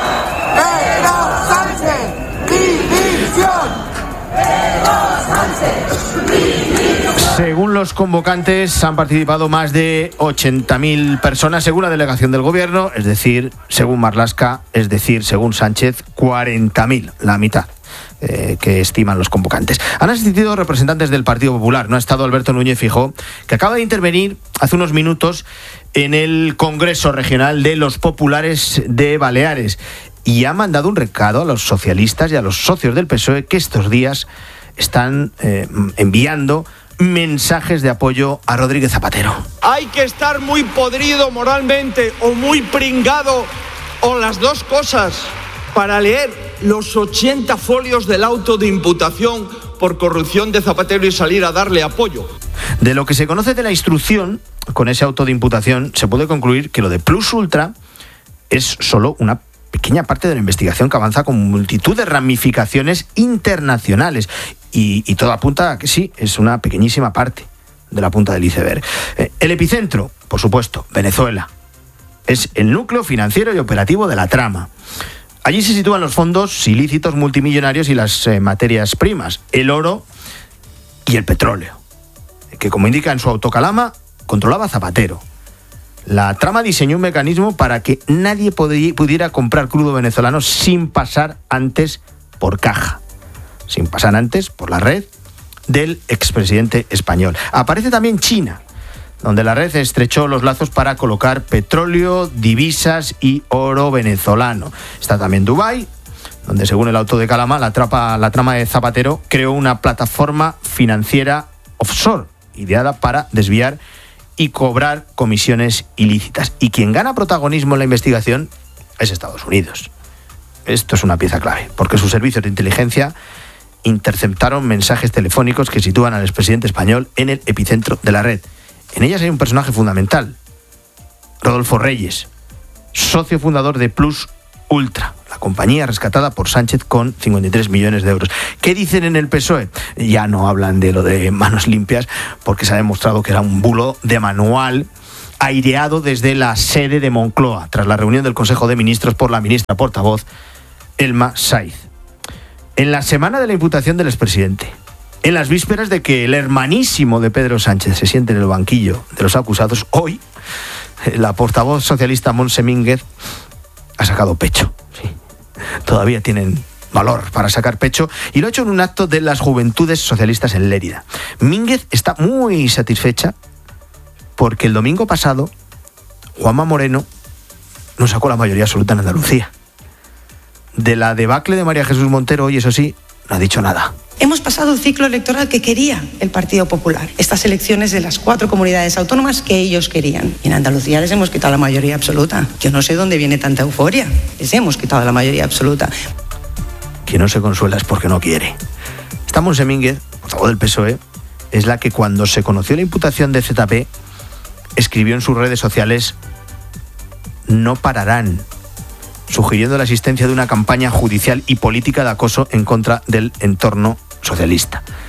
¡Pedro Sánchez, dimisión! ¡Pedro Sánchez, dimisión! Según los convocantes, han participado más de ochenta mil personas, según la delegación del gobierno, es decir, según Marlaska, es decir, según Sánchez, cuarenta mil, la mitad eh, que estiman los convocantes. Han asistido representantes del Partido Popular. No ha estado Alberto Núñez Feijóo, que acaba de intervenir hace unos minutos en el Congreso Regional de los Populares de Baleares y ha mandado un recado a los socialistas y a los socios del P S O E que estos días están eh, enviando mensajes de apoyo a Rodríguez Zapatero. Hay que estar muy podrido moralmente o muy pringado o las dos cosas para leer los ochenta folios del auto de imputación por corrupción de Zapatero y salir a darle apoyo. De lo que se conoce de la instrucción, con ese auto de imputación, se puede concluir que lo de Plus Ultra es solo una pequeña parte de la investigación que avanza con multitud de ramificaciones internacionales. Y, y todo apunta a que sí, es una pequeñísima parte de la punta del iceberg. Eh, el epicentro, por supuesto, Venezuela. Es el núcleo financiero y operativo de la trama. Allí se sitúan los fondos ilícitos multimillonarios y las eh, materias primas, el oro y el petróleo, que, como indica en su autocalama, controlaba Zapatero. La trama diseñó un mecanismo para que nadie pudiera comprar crudo venezolano sin pasar antes por caja, sin pasar antes por la red del expresidente español. Aparece también China, donde la red estrechó los lazos para colocar petróleo, divisas y oro venezolano. Está también Dubái, donde, según el auto de Calama, la, trapa, la trama de Zapatero creó una plataforma financiera offshore, ideada para desviar y cobrar comisiones ilícitas. Y quien gana protagonismo en la investigación es Estados Unidos. Esto es una pieza clave, porque sus servicios de inteligencia interceptaron mensajes telefónicos que sitúan al expresidente español en el epicentro de la red. En ellas hay un personaje fundamental, Rodolfo Reyes, socio fundador de Plus Ultra, la compañía rescatada por Sánchez con cincuenta y tres millones de euros. ¿Qué dicen en el P S O E? Ya no hablan de lo de manos limpias, porque se ha demostrado que era un bulo de manual aireado desde la sede de Moncloa, tras la reunión del Consejo de Ministros por la ministra portavoz, Elma Saiz. En la semana de la imputación del expresidente, en las vísperas de que el hermanísimo de Pedro Sánchez se siente en el banquillo de los acusados, hoy la portavoz socialista Montse Mínguez ha sacado pecho. Sí. Todavía tienen valor para sacar pecho y lo ha hecho en un acto de las Juventudes Socialistas en Lérida. Mínguez está muy satisfecha porque el domingo pasado Juanma Moreno no sacó la mayoría absoluta en Andalucía. De la debacle de María Jesús Montero hoy, eso sí, no ha dicho nada. Hemos pasado el ciclo electoral que quería el Partido Popular. Estas elecciones de las cuatro comunidades autónomas que ellos querían. Y en Andalucía les hemos quitado la mayoría absoluta. Yo no sé dónde viene tanta euforia. Les hemos quitado la mayoría absoluta. Quien no se consuela es porque no quiere. Esta Montse Mínguez, portavoz del P S O E, es la que cuando se conoció la imputación de Z P escribió en sus redes sociales: no pararán, sugiriendo la existencia de una campaña judicial y política de acoso en contra del entorno socialista.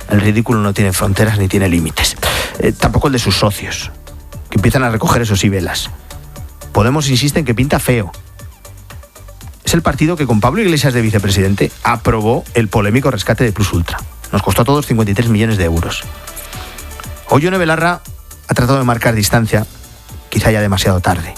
El ridículo no tiene fronteras ni tiene límites. Eh, tampoco el de sus socios, que empiezan a recoger esos y velas. Podemos insiste en que pinta feo. Es el partido que con Pablo Iglesias de vicepresidente aprobó el polémico rescate de Plus Ultra. Nos costó a todos cincuenta y tres millones de euros. Hoy Yone Belarra ha tratado de marcar distancia, quizá ya demasiado tarde.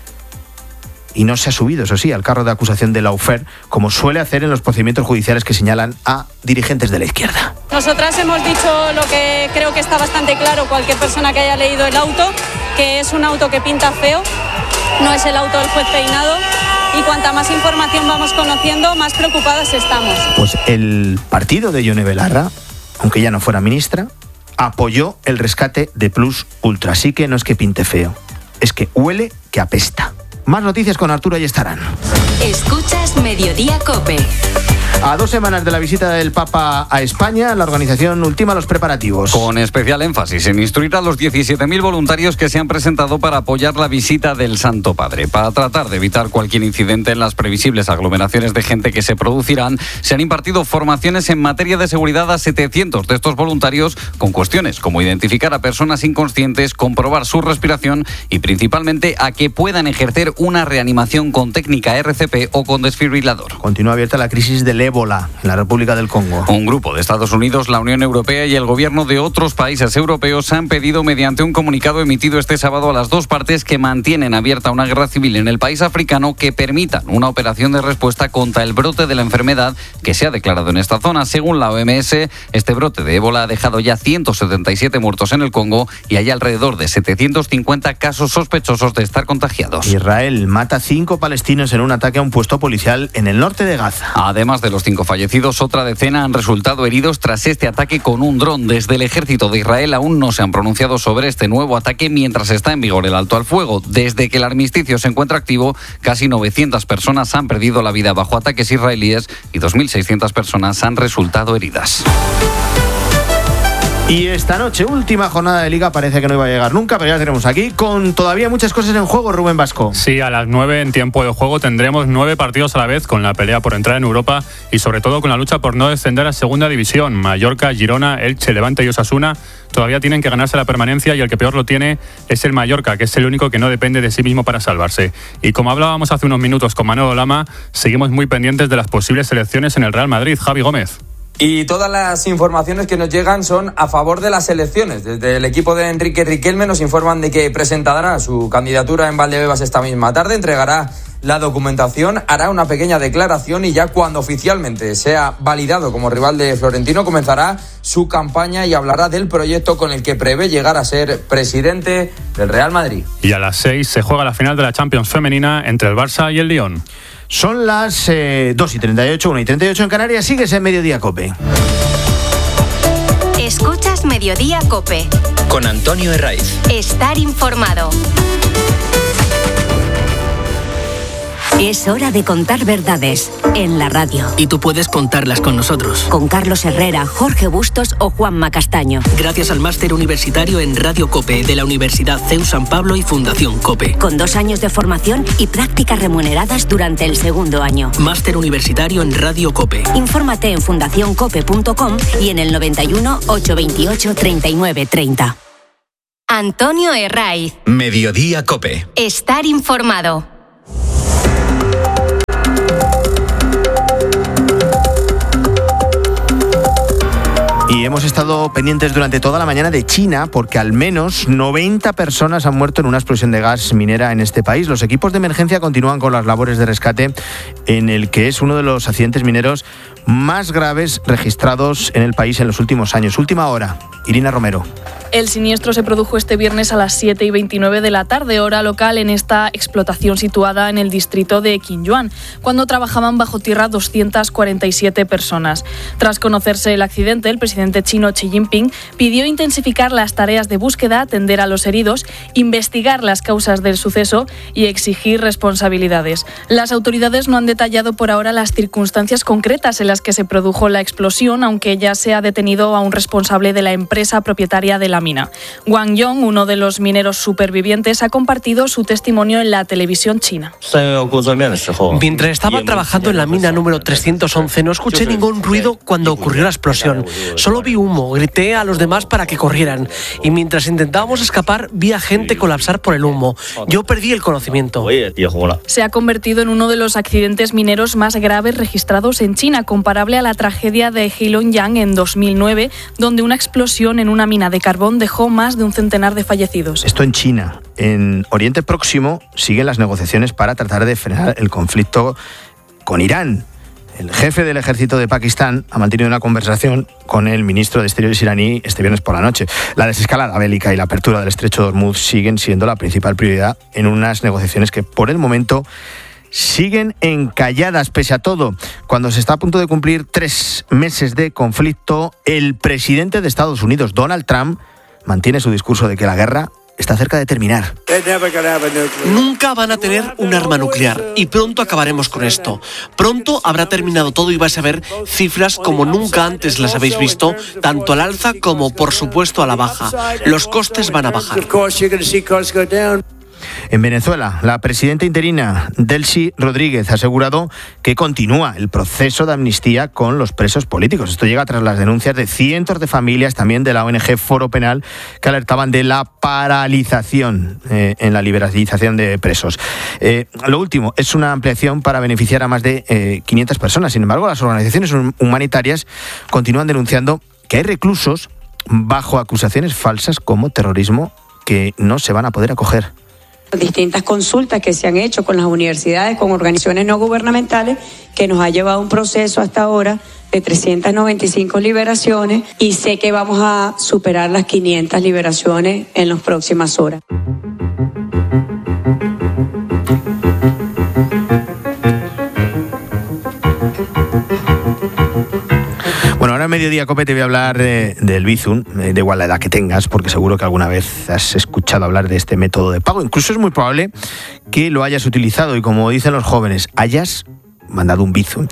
Y no se ha subido, eso sí, al carro de acusación de Lawfare, como suele hacer en los procedimientos judiciales que señalan a dirigentes de la izquierda. Nosotras hemos dicho lo que creo que está bastante claro cualquier persona que haya leído el auto, que es un auto que pinta feo, no es el auto del juez Peinado, y cuanta más información vamos conociendo, más preocupadas estamos. Pues el partido de Yone Belarra, aunque ya no fuera ministra, apoyó el rescate de Plus Ultra. Así que no es que pinte feo, es que huele que apesta. Más noticias con Arturo Ayestarán. Escuchas Mediodía COPE. A dos semanas de la visita del Papa a España, la organización ultima los preparativos. Con especial énfasis en instruir a los diecisiete mil voluntarios que se han presentado para apoyar la visita del Santo Padre. Para tratar de evitar cualquier incidente en las previsibles aglomeraciones de gente que se producirán, se han impartido formaciones en materia de seguridad a setecientos de estos voluntarios con cuestiones como identificar a personas inconscientes, comprobar su respiración y principalmente a que puedan ejercer una reanimación con técnica R C P o con desfibrilador. Continúa abierta la crisis del ébola en la República del Congo. Un grupo de Estados Unidos, la Unión Europea y el gobierno de otros países europeos han pedido mediante un comunicado emitido este sábado a las dos partes que mantienen abierta una guerra civil en el país africano que permitan una operación de respuesta contra el brote de la enfermedad que se ha declarado en esta zona. Según la O M S, este brote de ébola ha dejado ya ciento setenta y siete muertos en el Congo y hay alrededor de setecientos cincuenta casos sospechosos de estar contagiados. Israel mata a cinco palestinos en un ataque a un puesto policial en el norte de Gaza. Además de los cinco fallecidos, otra decena han resultado heridos tras este ataque con un dron. Desde el ejército de Israel aún no se han pronunciado sobre este nuevo ataque mientras está en vigor el alto al fuego. Desde que el armisticio se encuentra activo, casi novecientas personas han perdido la vida bajo ataques israelíes y dos mil seiscientas personas han resultado heridas. Y esta noche, última jornada de Liga, parece que no iba a llegar nunca, pero ya tenemos aquí con todavía muchas cosas en juego, Rubén Vasco. Sí, a las nueve en tiempo de juego tendremos nueve partidos a la vez con la pelea por entrar en Europa y sobre todo con la lucha por no descender a segunda división. Mallorca, Girona, Elche, Levante y Osasuna todavía tienen que ganarse la permanencia y el que peor lo tiene es el Mallorca, que es el único que no depende de sí mismo para salvarse. Y como hablábamos hace unos minutos con Manolo Lama, seguimos muy pendientes de las posibles elecciones en el Real Madrid. Javi Gómez. Y todas las informaciones que nos llegan son a favor de las elecciones. Desde el equipo de Enrique Riquelme nos informan de que presentará su candidatura en Valdebebas esta misma tarde, entregará la documentación, hará una pequeña declaración y ya cuando oficialmente sea validado como rival de Florentino comenzará su campaña y hablará del proyecto con el que prevé llegar a ser presidente del Real Madrid. Y a las seis se juega la final de la Champions femenina entre el Barça y el Lyon. Son las eh, dos y treinta y ocho, una y treinta y ocho en Canarias. Sigues en Mediodía COPE. Escuchas Mediodía COPE. Con Antonio Herraiz. Estar informado. Es hora de contar verdades en la radio. Y tú puedes contarlas con nosotros. Con Carlos Herrera, Jorge Bustos o Juanma Castaño. Gracias al máster universitario en Radio COPE de la Universidad C E U San Pablo y Fundación COPE. Con dos años de formación y prácticas remuneradas durante el segundo año. Máster universitario en Radio COPE. Infórmate en fundación cope punto com y en el noventa y uno, ochocientos veintiocho, treinta y nueve treinta. Antonio Herraiz. Mediodía COPE. Estar informado. Y hemos estado pendientes durante toda la mañana de China porque al menos noventa personas han muerto en una explosión de gas minera en este país. Los equipos de emergencia continúan con las labores de rescate en el que es uno de los accidentes mineros más graves registrados en el país en los últimos años. Última hora, Irina Romero. El siniestro se produjo este viernes a las siete y veintinueve de la tarde, hora local, en esta explotación situada en el distrito de Qinyuan, cuando trabajaban bajo tierra doscientas cuarenta y siete personas. Tras conocerse el accidente, el presidente chino Xi Jinping pidió intensificar las tareas de búsqueda, atender a los heridos, investigar las causas del suceso y exigir responsabilidades. Las autoridades no han detallado por ahora las circunstancias concretas en las que se produjo la explosión, aunque ya se ha detenido a un responsable de la empresa empresa propietaria de la mina. Wang Yong, uno de los mineros supervivientes, ha compartido su testimonio en la televisión china. Mientras estaba trabajando en la mina número trescientos once, no escuché ningún ruido cuando ocurrió la explosión. Solo vi humo, grité a los demás para que corrieran. Y mientras intentábamos escapar, vi a gente colapsar por el humo. Yo perdí el conocimiento. Se ha convertido en uno de los accidentes mineros más graves registrados en China, comparable a la tragedia de Heilongjiang en dos mil nueve, donde una explosión en una mina de carbón dejó más de un centenar de fallecidos. Esto en China. En Oriente Próximo siguen las negociaciones para tratar de frenar el conflicto con Irán. El jefe del ejército de Pakistán ha mantenido una conversación con el ministro de Exteriores iraní este viernes por la noche. La desescalada bélica y la apertura del estrecho de Hormuz siguen siendo la principal prioridad en unas negociaciones que por el momento siguen encalladas. Pese a todo, cuando se está a punto de cumplir tres meses de conflicto, el presidente de Estados Unidos, Donald Trump, mantiene su discurso de que la guerra está cerca de terminar. Nunca van a tener un arma nuclear y pronto acabaremos con esto. Pronto habrá terminado todo y vais a ver cifras como nunca antes las habéis visto, tanto al alza como, por supuesto, a la baja. Los costes van a bajar. En Venezuela, la presidenta interina Delcy Rodríguez ha asegurado que continúa el proceso de amnistía con los presos políticos. Esto llega tras las denuncias de cientos de familias, también de la O N G Foro Penal, que alertaban de la paralización eh, en la liberalización de presos. Eh, lo último es una ampliación para beneficiar a más de eh, quinientas personas. Sin embargo, las organizaciones humanitarias continúan denunciando que hay reclusos bajo acusaciones falsas como terrorismo que no se van a poder acoger. Distintas consultas que se han hecho con las universidades, con organizaciones no gubernamentales, que nos ha llevado un proceso hasta ahora de trescientas noventa y cinco liberaciones, y sé que vamos a superar las quinientas liberaciones en las próximas horas. Bueno, ahora en Mediodía Cope te voy a hablar de, del Bizum, de igual la edad que tengas, porque seguro que alguna vez has escuchado hablar de este método de pago. Incluso es muy probable que lo hayas utilizado y, como dicen los jóvenes, hayas mandado un Bizum.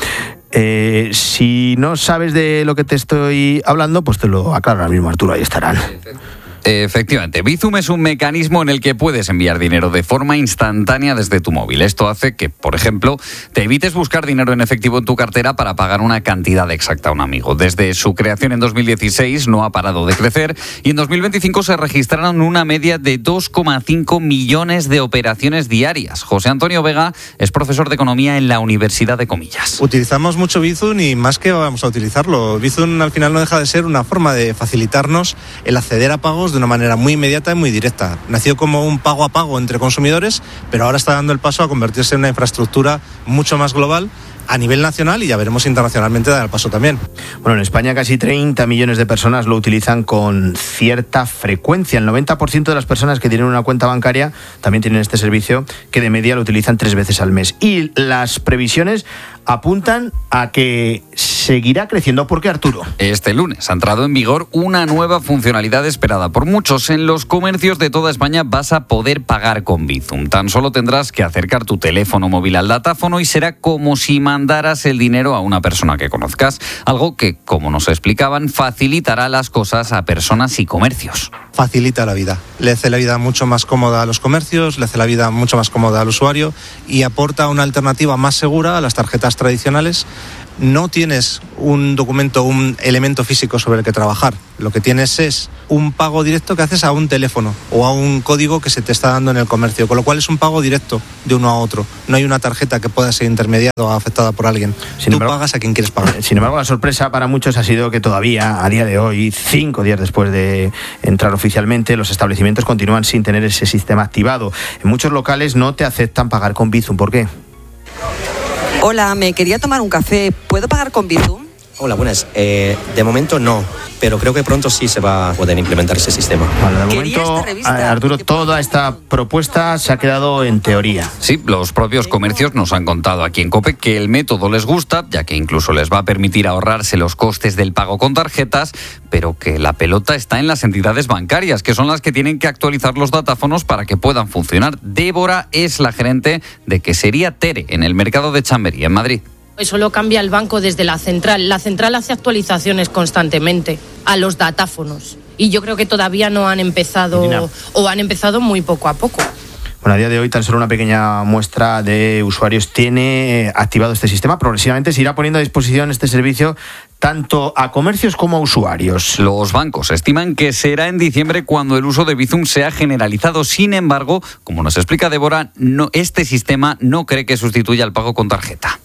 Eh, si no sabes de lo que te estoy hablando, pues te lo aclaro ahora mismo, Arturo, ahí estarán. Efectivamente, Bizum es un mecanismo en el que puedes enviar dinero de forma instantánea desde tu móvil. Esto hace que, por ejemplo, te evites buscar dinero en efectivo en tu cartera para pagar una cantidad exacta a un amigo. Desde su creación en dos mil dieciséis no ha parado de crecer y en dos mil veinticinco se registraron una media de dos coma cinco millones de operaciones diarias. José Antonio Vega es profesor de Economía en la Universidad de Comillas. Utilizamos mucho Bizum y más que vamos a utilizarlo. Bizum al final no deja de ser una forma de facilitarnos el acceder a pagos de una manera muy inmediata y muy directa. Nació como un pago a pago entre consumidores, pero ahora está dando el paso a convertirse en una infraestructura mucho más global a nivel nacional y ya veremos internacionalmente dar el paso también. Bueno, en España casi treinta millones de personas lo utilizan con cierta frecuencia. El noventa por ciento de las personas que tienen una cuenta bancaria también tienen este servicio, que de media lo utilizan tres veces al mes. Y las previsiones apuntan a que seguirá creciendo. ¿Por qué, Arturo? Este lunes ha entrado en vigor una nueva funcionalidad esperada por muchos. En los comercios de toda España vas a poder pagar con Bizum. Tan solo tendrás que acercar tu teléfono móvil al datáfono y será como si mandaras el dinero a una persona que conozcas. Algo que, como nos explicaban, facilitará las cosas a personas y comercios. Facilita la vida. Le hace la vida mucho más cómoda a los comercios, le hace la vida mucho más cómoda al usuario y aporta una alternativa más segura a las tarjetas tradicionales. No tienes un documento, un elemento físico sobre el que trabajar. Lo que tienes es un pago directo que haces a un teléfono o a un código que se te está dando en el comercio, con lo cual es un pago directo de uno a otro. No hay una tarjeta que pueda ser intermediada o afectada por alguien. Sin Tú embargo, pagas a quien quieres pagar. Sin embargo, la sorpresa para muchos ha sido que todavía, a día de hoy, cinco días después de entrar oficialmente, los establecimientos continúan sin tener ese sistema activado. En muchos locales no te aceptan pagar con Bizum. ¿Por qué? Hola, me quería tomar un café. ¿Puedo pagar con Bizum? Hola, buenas. Eh, de momento no, pero creo que pronto sí se va a poder implementar ese sistema. Vale, de momento, Arturo, toda esta propuesta se ha quedado en teoría. Sí, los propios comercios nos han contado aquí en COPE que el método les gusta, ya que incluso les va a permitir ahorrarse los costes del pago con tarjetas, pero que la pelota está en las entidades bancarias, que son las que tienen que actualizar los datáfonos para que puedan funcionar. Débora es la gerente de Quesería Tere, en el mercado de Chamberí, en Madrid. Eso lo cambia el banco desde la central. La central hace actualizaciones constantemente a los datáfonos y yo creo que todavía no han empezado Irina. o han empezado muy poco a poco. Bueno, a día de hoy tan solo una pequeña muestra de usuarios tiene activado este sistema. Progresivamente se irá poniendo a disposición este servicio tanto a comercios como a usuarios. Los bancos estiman que será en diciembre cuando el uso de Bizum sea generalizado. Sin embargo, como nos explica Débora, no, este sistema no cree que sustituya el pago con tarjeta.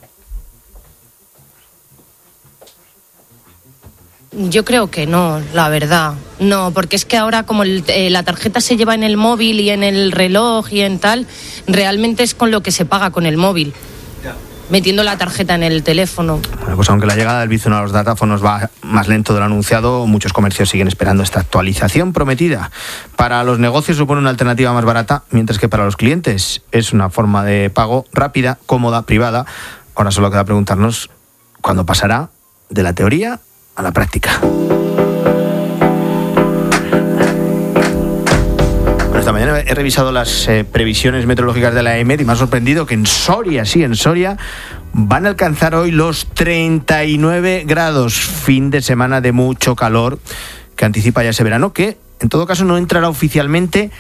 Yo creo que no, la verdad. No, porque es que ahora como el, eh, la tarjeta se lleva en el móvil y en el reloj y en tal, realmente es con lo que se paga con el móvil. Metiendo la tarjeta en el teléfono. Bueno, pues aunque la llegada del Bizum a los datáfonos va más lento de lo anunciado, muchos comercios siguen esperando esta actualización prometida. Para los negocios supone una alternativa más barata, mientras que para los clientes es una forma de pago rápida, cómoda, privada. Ahora solo queda preguntarnos cuándo pasará de la teoría a la práctica. Bueno, esta mañana he revisado las eh, previsiones meteorológicas de la E M E D y me ha sorprendido que en Soria, sí, en Soria, van a alcanzar hoy los treinta y nueve grados. Fin de semana de mucho calor que anticipa ya ese verano, que en todo caso no entrará oficialmente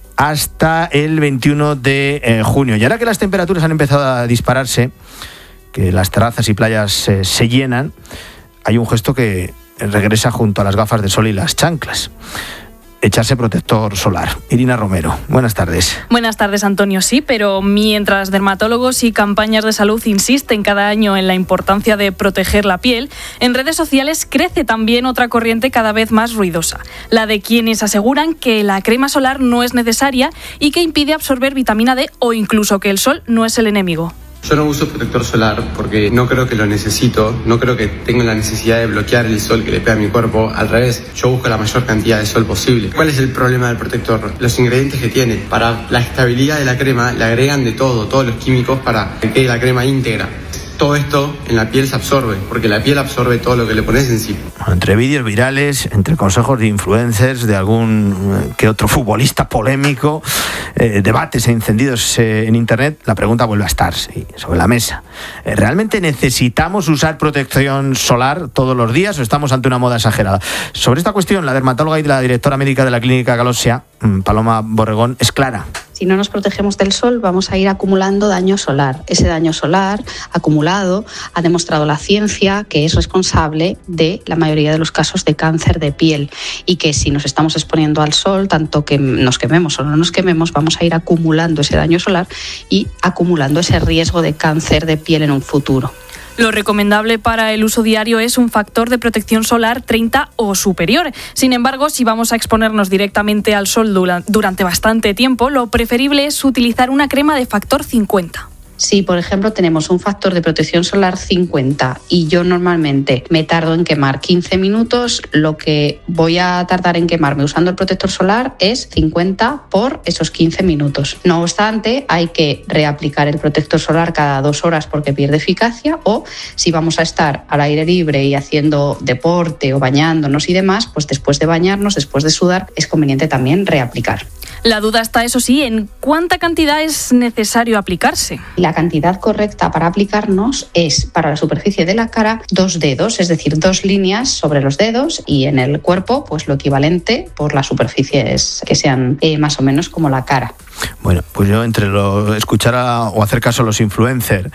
hasta el veintiuno de eh, junio. Y ahora que las temperaturas han empezado a dispararse, que las terrazas y playas eh, se llenan, hay un gesto que regresa junto a las gafas de sol y las chanclas: echarse protector solar. Irina Romero, buenas tardes. Buenas tardes, Antonio. Sí, pero mientras dermatólogos y campañas de salud insisten cada año en la importancia de proteger la piel, en redes sociales crece también otra corriente cada vez más ruidosa, la de quienes aseguran que la crema solar no es necesaria y que impide absorber vitamina D, o incluso que el sol no es el enemigo. Yo no uso protector solar porque no creo que lo necesito, no creo que tenga la necesidad de bloquear el sol que le pega a mi cuerpo. Al revés, yo busco la mayor cantidad de sol posible. ¿Cuál es el problema del protector? Los ingredientes que tiene. Para la estabilidad de la crema le agregan de todo, todos los químicos para que quede la crema íntegra. Todo esto en la piel se absorbe, porque la piel absorbe todo lo que le pones encima. Entre vídeos virales, entre consejos de influencers, de algún que otro futbolista polémico, eh, debates e encendidos eh, en internet, la pregunta vuelve a estar sí, sobre la mesa. Eh, ¿Realmente necesitamos usar protección solar todos los días o estamos ante una moda exagerada? Sobre esta cuestión, la dermatóloga y la directora médica de la Clínica Galosia, Paloma Borregón, es clara. Si no nos protegemos del sol, vamos a ir acumulando daño solar. Ese daño solar acumulado ha demostrado la ciencia que es responsable de la mayoría de los casos de cáncer de piel, y que si nos estamos exponiendo al sol, tanto que nos quememos o no nos quememos, vamos a ir acumulando ese daño solar y acumulando ese riesgo de cáncer de piel en un futuro. Lo recomendable para el uso diario es un factor de protección solar treinta o superior. Sin embargo, si vamos a exponernos directamente al sol durante bastante tiempo, lo preferible es utilizar una crema de factor cincuenta. Si, por ejemplo, tenemos un factor de protección solar cincuenta y yo normalmente me tardo en quemar quince minutos, lo que voy a tardar en quemarme usando el protector solar es cincuenta por esos quince minutos. No obstante, hay que reaplicar el protector solar cada dos horas porque pierde eficacia, o si vamos a estar al aire libre y haciendo deporte o bañándonos y demás, pues después de bañarnos, después de sudar, es conveniente también reaplicar. La duda está, eso sí, en cuánta cantidad es necesario aplicarse. La cantidad correcta para aplicarnos es, para la superficie de la cara, dos dedos, es decir, dos líneas sobre los dedos, y en el cuerpo, pues lo equivalente por las superficies que sean eh, más o menos como la cara. Bueno, pues yo entre lo, escuchar a, o hacer caso a los influencers,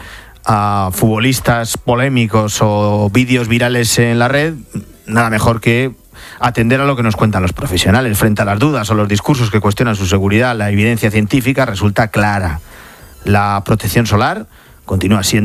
a futbolistas polémicos o vídeos virales en la red, nada mejor que atender a lo que nos cuentan los profesionales. Frente a las dudas o los discursos que cuestionan su seguridad, la evidencia científica resulta clara. La protección solar continúa siendo